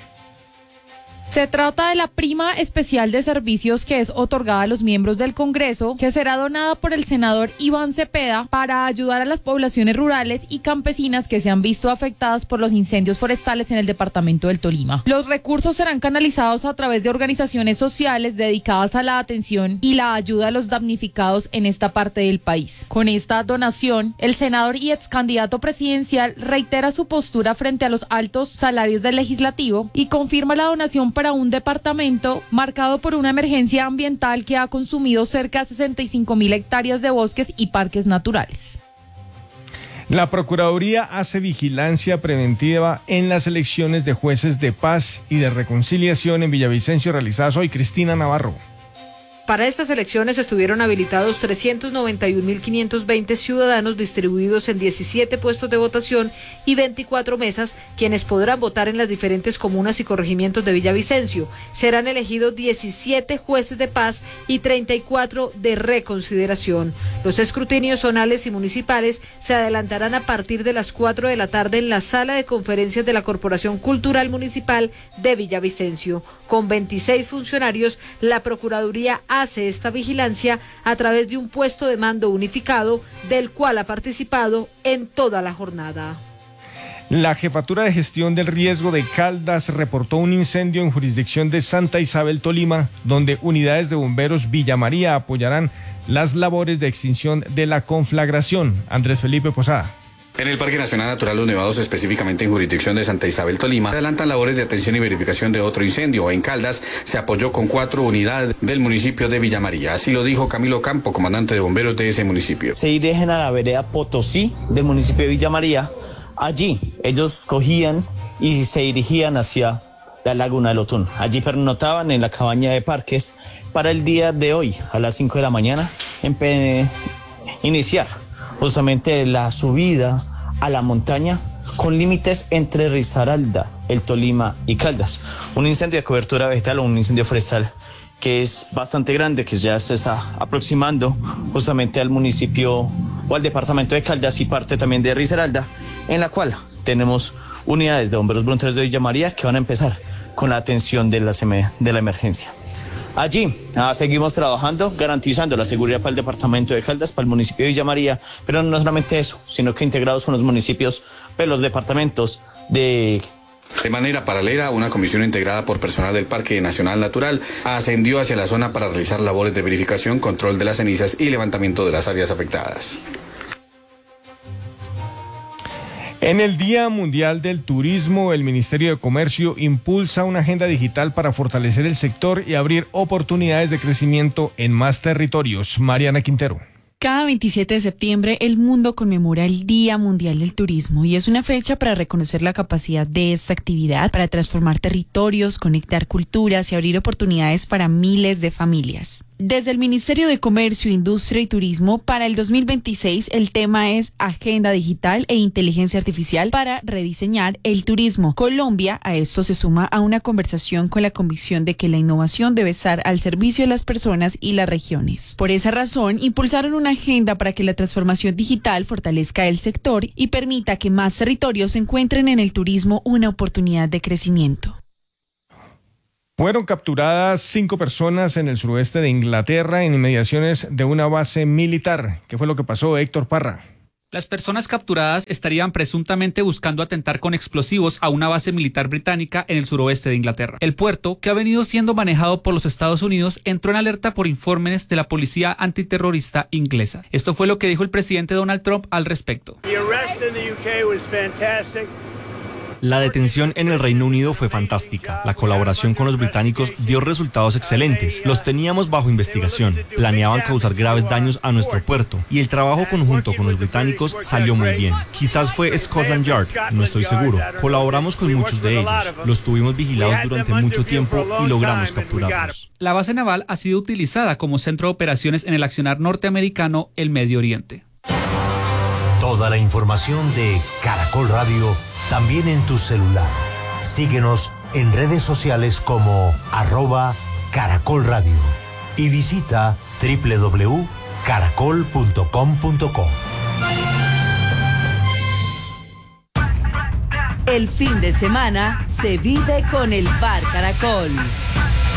Speaker 21: Se trata de la prima especial de servicios que es otorgada a los miembros del Congreso, que será donada por el senador Iván Cepeda para ayudar a las poblaciones rurales y campesinas que se han visto afectadas por los incendios forestales en el departamento del Tolima. Los recursos serán canalizados a través de organizaciones sociales dedicadas a la atención y la ayuda a los damnificados en esta parte del país. Con esta donación, el senador y ex candidato presidencial reitera su postura frente a los altos salarios del legislativo y confirma la donación para un departamento marcado por una emergencia ambiental que ha consumido cerca de sesenta y cinco mil hectáreas de bosques y parques naturales.
Speaker 16: La Procuraduría hace vigilancia preventiva en las elecciones de jueces de paz y de reconciliación en Villavicencio realizadas hoy. Cristina Navarro.
Speaker 22: Para estas elecciones estuvieron habilitados trescientos noventa y un mil quinientos veinte ciudadanos distribuidos en diecisiete puestos de votación y veinticuatro mesas, quienes podrán votar en las diferentes comunas y corregimientos de Villavicencio. Serán elegidos diecisiete jueces de paz y treinta y cuatro de reconsideración. Los escrutinios zonales y municipales se adelantarán a partir de las cuatro de la tarde en la sala de conferencias de la Corporación Cultural Municipal de Villavicencio. Con veintiséis funcionarios, la Procuraduría hace esta vigilancia a través de un puesto de mando unificado, del cual ha participado en toda la jornada.
Speaker 16: La Jefatura de Gestión del Riesgo de Caldas reportó un incendio en jurisdicción de Santa Isabel, Tolima, donde unidades de bomberos Villa María apoyarán las labores de extinción de la conflagración. Andrés Felipe Posada.
Speaker 23: En el Parque Nacional Natural Los Nevados, específicamente en jurisdicción de Santa Isabel, Tolima, adelantan labores de atención y verificación de otro incendio. En Caldas se apoyó con cuatro unidades del municipio de Villa María. Así lo dijo Camilo Campo, comandante de bomberos de ese municipio.
Speaker 24: Se dirigen a la vereda Potosí del municipio de Villa María. Allí ellos cogían y se dirigían hacia la laguna del Otún. Allí pernotaban en la cabaña de parques para el día de hoy, a las cinco de la mañana, empe- iniciar justamente la subida a la montaña con límites entre Risaralda, el Tolima y Caldas. Un incendio de cobertura vegetal o un incendio forestal que es bastante grande, que ya se está aproximando justamente al municipio o al departamento de Caldas y parte también de Risaralda, en la cual tenemos unidades de bomberos voluntarios de Villa María que van a empezar con la atención de la, de la emergencia. Allí ah, seguimos trabajando, garantizando la seguridad para el departamento de Caldas, para el municipio de Villa María, pero no solamente eso, sino que integrados con los municipios, pues, los departamentos de...
Speaker 23: De manera paralela, una comisión integrada por personal del Parque Nacional Natural ascendió hacia la zona para realizar labores de verificación, control de las cenizas y levantamiento de las áreas afectadas.
Speaker 16: En el Día Mundial del Turismo, el Ministerio de Comercio impulsa una agenda digital para fortalecer el sector y abrir oportunidades de crecimiento en más territorios. Mariana Quintero.
Speaker 2: Cada veintisiete de septiembre el mundo conmemora el Día Mundial del Turismo y es una fecha para reconocer la capacidad de esta actividad para transformar territorios, conectar culturas y abrir oportunidades para miles de familias. Desde el Ministerio de Comercio, Industria y Turismo, para el dos mil veintiséis el tema es Agenda Digital e Inteligencia Artificial para rediseñar el turismo. Colombia a esto se suma a una conversación con la convicción de que la innovación debe estar al servicio de las personas y las regiones. Por esa razón, impulsaron una agenda para que la transformación digital fortalezca el sector y permita que más territorios encuentren en el turismo una oportunidad de crecimiento.
Speaker 16: Fueron capturadas cinco personas en el suroeste de Inglaterra en inmediaciones de una base militar. ¿Qué fue lo que pasó, Héctor Parra?
Speaker 6: Las personas capturadas estarían presuntamente buscando atentar con explosivos a una base militar británica en el suroeste de Inglaterra. El puerto, que ha venido siendo manejado por los Estados Unidos, entró en alerta por informes de la policía antiterrorista inglesa. Esto fue lo que dijo el presidente Donald Trump al respecto.
Speaker 12: La detención en el Reino Unido fue fantástica. La colaboración con los británicos dio resultados excelentes. Los teníamos bajo investigación. Planeaban causar graves daños a nuestro puerto y el trabajo conjunto con los británicos salió muy bien. Quizás fue Scotland Yard, no estoy seguro. Colaboramos con muchos de ellos. Los tuvimos vigilados durante mucho tiempo y logramos capturarlos.
Speaker 6: La base naval ha sido utilizada como centro de operaciones en el accionar norteamericano el Medio Oriente.
Speaker 15: Toda la información de Caracol Radio también en tu celular. Síguenos en redes sociales como arroba Caracol Radio y visita doble u doble u doble u punto caracol punto com punto co.
Speaker 13: El fin de semana se vive con el Bar Caracol.